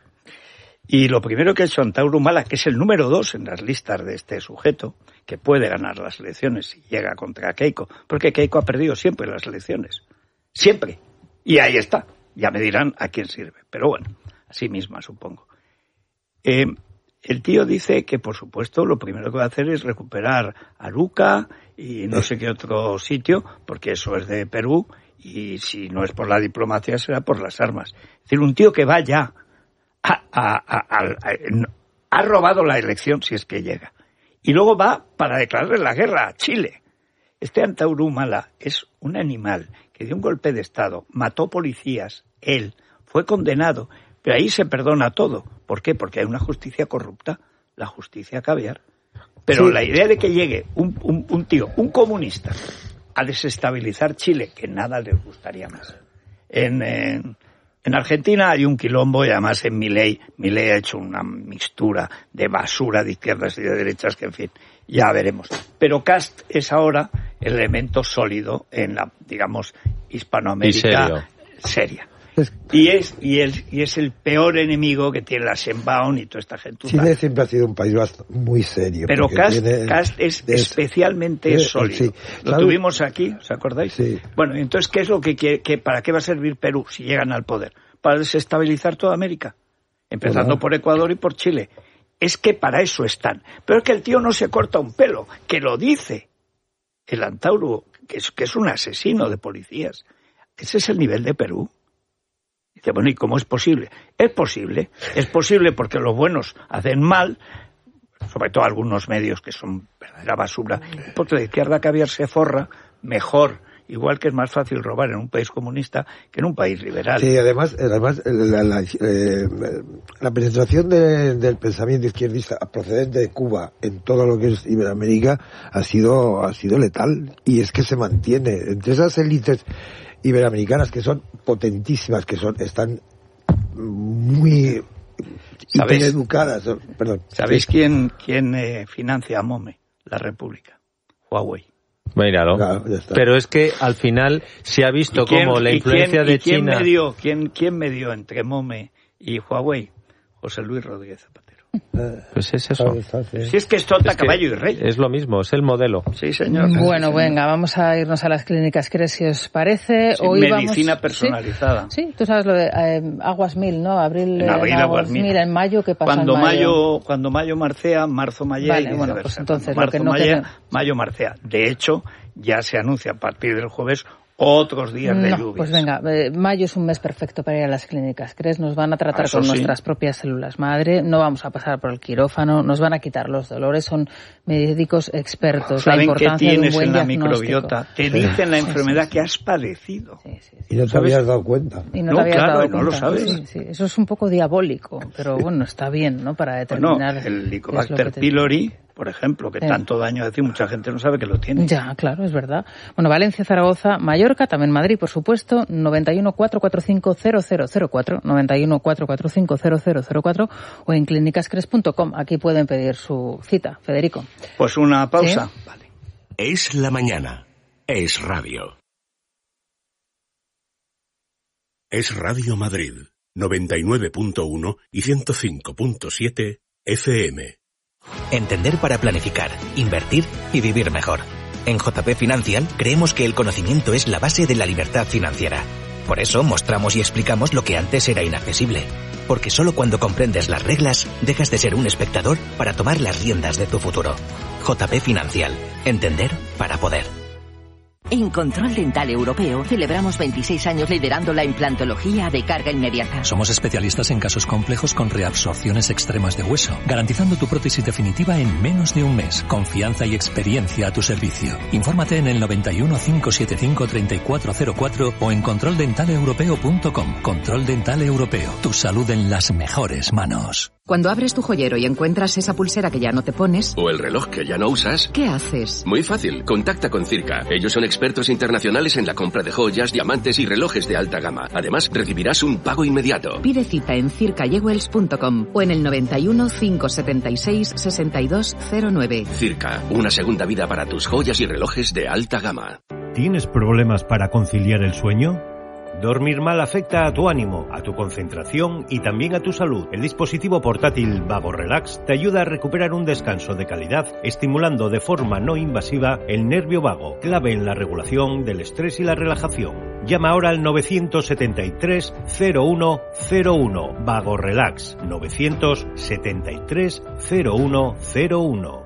Y lo primero que ha hecho Antauro Humala, que es el número dos en las listas de este sujeto, que puede ganar las elecciones si llega contra Keiko, porque Keiko ha perdido siempre las elecciones. Siempre. Y ahí está. Ya me dirán a quién sirve. Pero bueno, así misma supongo. Eh, el tío dice que, por supuesto, lo primero que va a hacer es recuperar Aruca y no sé qué otro sitio, porque eso es de Perú, y si no es por la diplomacia será por las armas. Es decir, un tío que va ya ha, ha, ha, ha, ha robado la elección, si es que llega. Y luego va para declararle la guerra a Chile. Este Antauro Humala es un animal que dio un golpe de Estado, mató policías, él fue condenado, pero ahí se perdona todo. ¿Por qué? Porque hay una justicia corrupta, la justicia caviar. Pero sí. la idea de que llegue un, un, un tío, un comunista, a desestabilizar Chile, que nada les gustaría más. En, en, en Argentina hay un quilombo y además en Milei, Milei ha hecho una mixtura de basura de izquierdas y de derechas que, en fin, ya veremos. Pero Kast es ahora el elemento sólido en la, digamos, Hispanoamérica seria. Y es, y, es, y es el peor enemigo que tiene la Sheinbaum y toda esta gente. Chile siempre ha sido un país muy serio. Pero Kast, Kast es de especialmente de, sólido. Sí. Lo ¿Sabes? Tuvimos aquí, ¿os acordáis? Sí. Bueno, entonces, ¿qué es lo que quiere? Que, ¿para qué va a servir Perú si llegan al poder? Para desestabilizar toda América. Empezando bueno. por Ecuador y por Chile. Es que para eso están. Pero es que el tío no se corta un pelo, que lo dice el Antauro, que es, que es un asesino de policías. Ese es el nivel de Perú. Dice, bueno, ¿y cómo es posible? Es posible, es posible porque los buenos hacen mal, sobre todo algunos medios que son verdadera basura, porque la izquierda caviar se forra mejor, igual que es más fácil robar en un país comunista que en un país liberal. Sí, además, además la, la, eh, la penetración de, del pensamiento izquierdista procedente de Cuba en todo lo que es Iberoamérica ha sido, ha sido letal, y es que se mantiene entre esas élites iberoamericanas que son potentísimas, que son están muy hipereducadas. Perdón. ¿Sabéis sí. quién quién eh, financia a Mome? La República. Huawei. Míralo. Claro, pero es que al final se ha visto como la influencia quién, de ¿y quién China. Me dio, ¿quién, ¿Quién me dio entre Mome y Huawei? José Luis Rodríguez Zapatero. Pues es eso. Si es que es tonta, es que caballo y rey. Es lo mismo, es el modelo. Sí, señor. Bueno, sí, señor. venga, vamos a irnos a las clínicas, ¿crees si os parece? Sí, Hoy medicina vamos... personalizada. Sí, sí, tú sabes lo de eh, Aguas Mil, ¿no? Abril, en abril, en Aguas Mil. En mayo, ¿qué pasa cuando en mayo? mayo? Cuando mayo marcea, marzo mayea vale, y bueno, viceversa. pues entonces, marzo lo que no mayea, quede... mayo marcea. De hecho, ya se anuncia a partir del jueves otros días de no, lluvias. Pues venga, eh, mayo es un mes perfecto para ir a las clínicas. ¿Crees? Nos van a tratar Eso con sí. nuestras propias células madre, no vamos a pasar por el quirófano, nos van a quitar los dolores, son médicos expertos. ¿Saben la importancia qué tienes de un buen en la diagnóstico. microbiota? Te dicen la sí, enfermedad sí, sí. que has padecido. Sí, sí, sí. Y no te ¿sabes? habías dado cuenta. Y no, no te habías claro, dado no cuenta. lo sabes. Sí, sí. Eso es un poco diabólico, pero bueno, está bien, ¿no? Para determinar. Bueno, el Helicobacter te... pylori, por ejemplo, que sí. tanto daño hace, mucha gente no sabe que lo tiene. Ya, claro, es verdad. Bueno, Valencia, Zaragoza, Mallorca, también Madrid, por supuesto, noventa y uno, cuatrocientos cuarenta y cinco, cero cero cero cuatro, noventa y uno, cuatrocientos cuarenta y cinco, cero cero cero cuatro o en clínicascres punto com. Aquí pueden pedir su cita. Federico. Pues una pausa. ¿Sí? Vale. Es la mañana. Es radio. Es Radio Madrid, noventa y nueve punto uno y ciento cinco punto siete F M. Entender para planificar, invertir y vivir mejor. En J P Financial creemos que el conocimiento es la base de la libertad financiera. Por eso mostramos y explicamos lo que antes era inaccesible. Porque solo cuando comprendes las reglas, dejas de ser un espectador para tomar las riendas de tu futuro. J P Financial. Entender para poder. En Control Dental Europeo celebramos veintiséis años liderando la implantología de carga inmediata. Somos especialistas en casos complejos con reabsorciones extremas de hueso, garantizando tu prótesis definitiva en menos de un mes. Confianza y experiencia a tu servicio. Infórmate en el noventa y uno, cinco setenta y cinco, treinta y cuatro cero cuatro o en control dental europeo punto com. Control Dental Europeo. Tu salud en las mejores manos. Cuando abres tu joyero y encuentras esa pulsera que ya no te pones... O el reloj que ya no usas... ¿Qué haces? Muy fácil. Contacta con Circa. Ellos son expertos internacionales en la compra de joyas, diamantes y relojes de alta gama. Además, recibirás un pago inmediato. Pide cita en circa jewels punto com o en el noventa y uno, cinco setenta y seis, sesenta y dos cero nueve. Circa. Una segunda vida para tus joyas y relojes de alta gama. ¿Tienes problemas para conciliar el sueño? Dormir mal afecta a tu ánimo, a tu concentración y también a tu salud. El dispositivo portátil Vago Relax te ayuda a recuperar un descanso de calidad, estimulando de forma no invasiva el nervio vago, clave en la regulación del estrés y la relajación. Llama ahora al nueve siete tres, cero uno cero uno. Vago Relax. nueve siete tres, cero uno cero uno.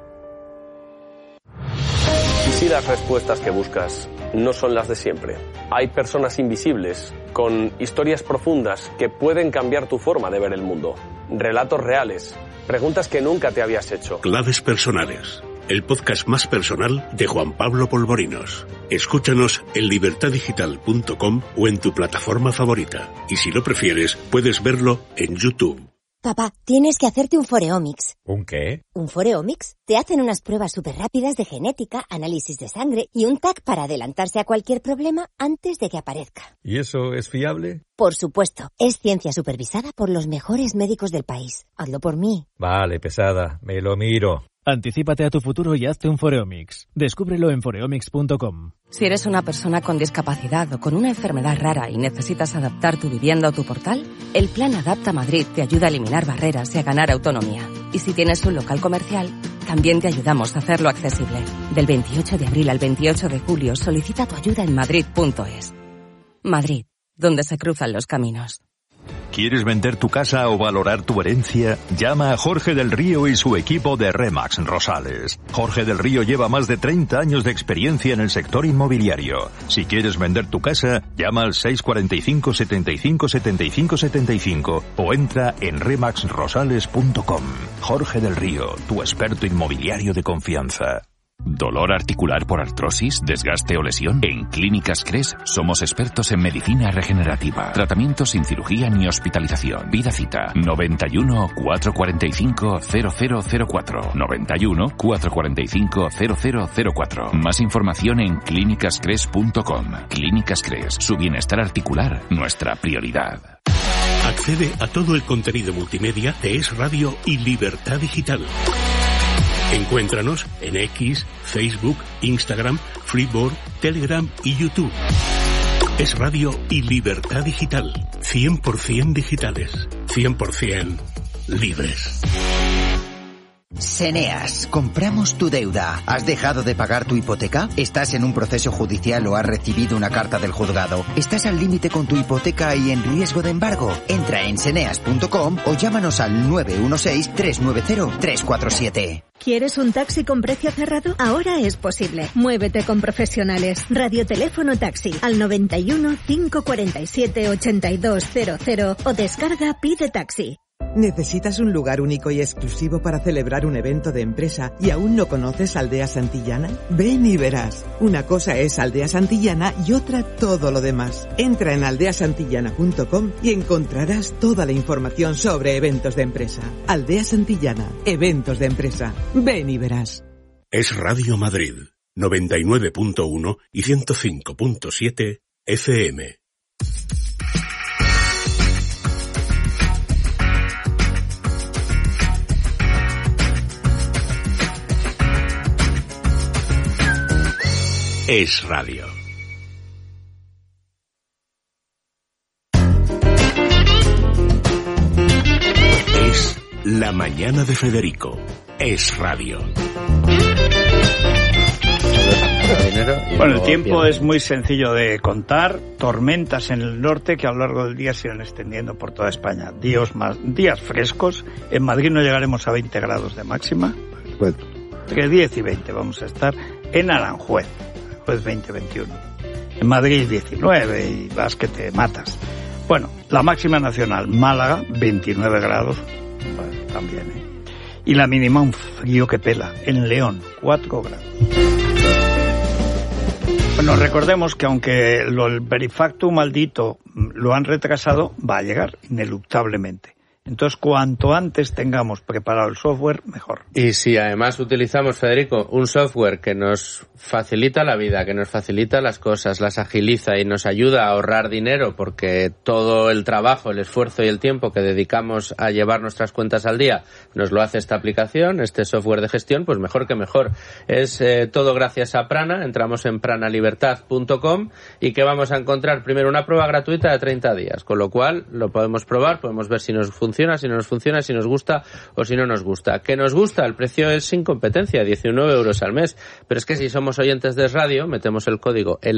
¿Y si las respuestas que buscas no son las de siempre? Hay personas invisibles, con historias profundas que pueden cambiar tu forma de ver el mundo. Relatos reales, preguntas que nunca te habías hecho. Claves personales, el podcast más personal de Juan Pablo Polvorinos. Escúchanos en libertad digital punto com o en tu plataforma favorita. Y si lo prefieres, puedes verlo en YouTube. Papá, tienes que hacerte un Foreomics. ¿Un qué? ¿Un Foreomics? Te hacen unas pruebas súper rápidas de genética, análisis de sangre y un T A C para adelantarse a cualquier problema antes de que aparezca. ¿Y eso es fiable? Por supuesto. Es ciencia supervisada por los mejores médicos del país. Hazlo por mí. Vale, pesada. Me lo miro. Anticípate a tu futuro y hazte un Foreomics. Descúbrelo en foreomics punto com. Si eres una persona con discapacidad o con una enfermedad rara y necesitas adaptar tu vivienda o tu portal, el Plan Adapta Madrid te ayuda a eliminar barreras y a ganar autonomía. Y si tienes un local comercial, también te ayudamos a hacerlo accesible. Del veintiocho de abril al veintiocho de julio, solicita tu ayuda en madrid punto es. Madrid, donde se cruzan los caminos. ¿Quieres vender tu casa o valorar tu herencia? Llama a Jorge del Río y su equipo de Remax Rosales. Jorge del Río lleva más de treinta años de experiencia en el sector inmobiliario. Si quieres vender tu casa, llama al seis cuatro cinco, setenta y cinco, setenta y cinco, setenta y cinco o entra en remax rosales punto com. Jorge del Río, tu experto inmobiliario de confianza. ¿Dolor articular por artrosis, desgaste o lesión? En Clínicas Cres somos expertos en medicina regenerativa. Tratamiento sin cirugía ni hospitalización. Pida cita noventa y uno, cuatrocientos cuarenta y cinco, cero cero cero cuatro. noventa y uno, cuatrocientos cuarenta y cinco, cero cero cero cuatro. Más información en clínicas cres punto com. Clínicas Cres, su bienestar articular, nuestra prioridad. Accede a todo el contenido multimedia de Es Radio y Libertad Digital. Encuéntranos en X, Facebook, Instagram, Freeboard, Telegram y YouTube. Es Radio y Libertad Digital. cien por ciento digitales. cien por ciento libres. Seneas, compramos tu deuda. ¿Has dejado de pagar tu hipoteca? ¿Estás en un proceso judicial o has recibido una carta del juzgado? ¿Estás al límite con tu hipoteca y en riesgo de embargo? Entra en seneas punto com o llámanos al nueve uno seis, tres nueve cero, tres cuatro siete. ¿Quieres un taxi con precio cerrado? Ahora es posible. Muévete con profesionales. Radioteléfono Taxi al noventa y uno, cinco cuarenta y siete, ochenta y dos cero cero o descarga Pide Taxi. ¿Necesitas un lugar único y exclusivo para celebrar un evento de empresa y aún no conoces Aldea Santillana? Ven y verás. Una cosa es Aldea Santillana y otra todo lo demás. Entra en aldea santillana punto com y encontrarás toda la información sobre eventos de empresa. Aldea Santillana, eventos de empresa. Ven y verás. Es Radio Madrid, noventa y nueve punto uno y ciento cinco punto siete F M. Es Radio. Es La Mañana de Federico. Es Radio. dinero. Y bueno, el tiempo pierde. Es muy sencillo de contar. Tormentas en el norte que a lo largo del día se irán extendiendo por toda España. Días, más, días frescos. En Madrid no llegaremos a veinte grados de máxima. Bueno. Entre diez y veinte vamos a estar en Aranjuez. Aranjuez veinte veintiuno. En Madrid diecinueve y vas que te matas. Bueno, la máxima nacional, Málaga, veintinueve grados. Bueno, también, ¿eh? Y la mínima, un frío que pela, en León, cuatro grados. Bueno, recordemos que aunque lo, el Verifactum maldito lo han retrasado, va a llegar ineluctablemente. Entonces, cuanto antes tengamos preparado el software, mejor. Y si además utilizamos, Federico, un software que nos facilita la vida, que nos facilita las cosas, las agiliza y nos ayuda a ahorrar dinero, porque todo el trabajo, el esfuerzo y el tiempo que dedicamos a llevar nuestras cuentas al día nos lo hace esta aplicación, este software de gestión, pues mejor que mejor. Es eh, todo gracias a Prana. Entramos en prana libertad punto com y que vamos a encontrar primero una prueba gratuita de treinta días, con lo cual lo podemos probar, podemos ver si nos funciona funciona, si no nos funciona, si nos gusta o si no nos gusta. ¿Qué nos gusta? El precio es sin competencia, diecinueve euros al mes. Pero es que si somos oyentes de radio, metemos el código L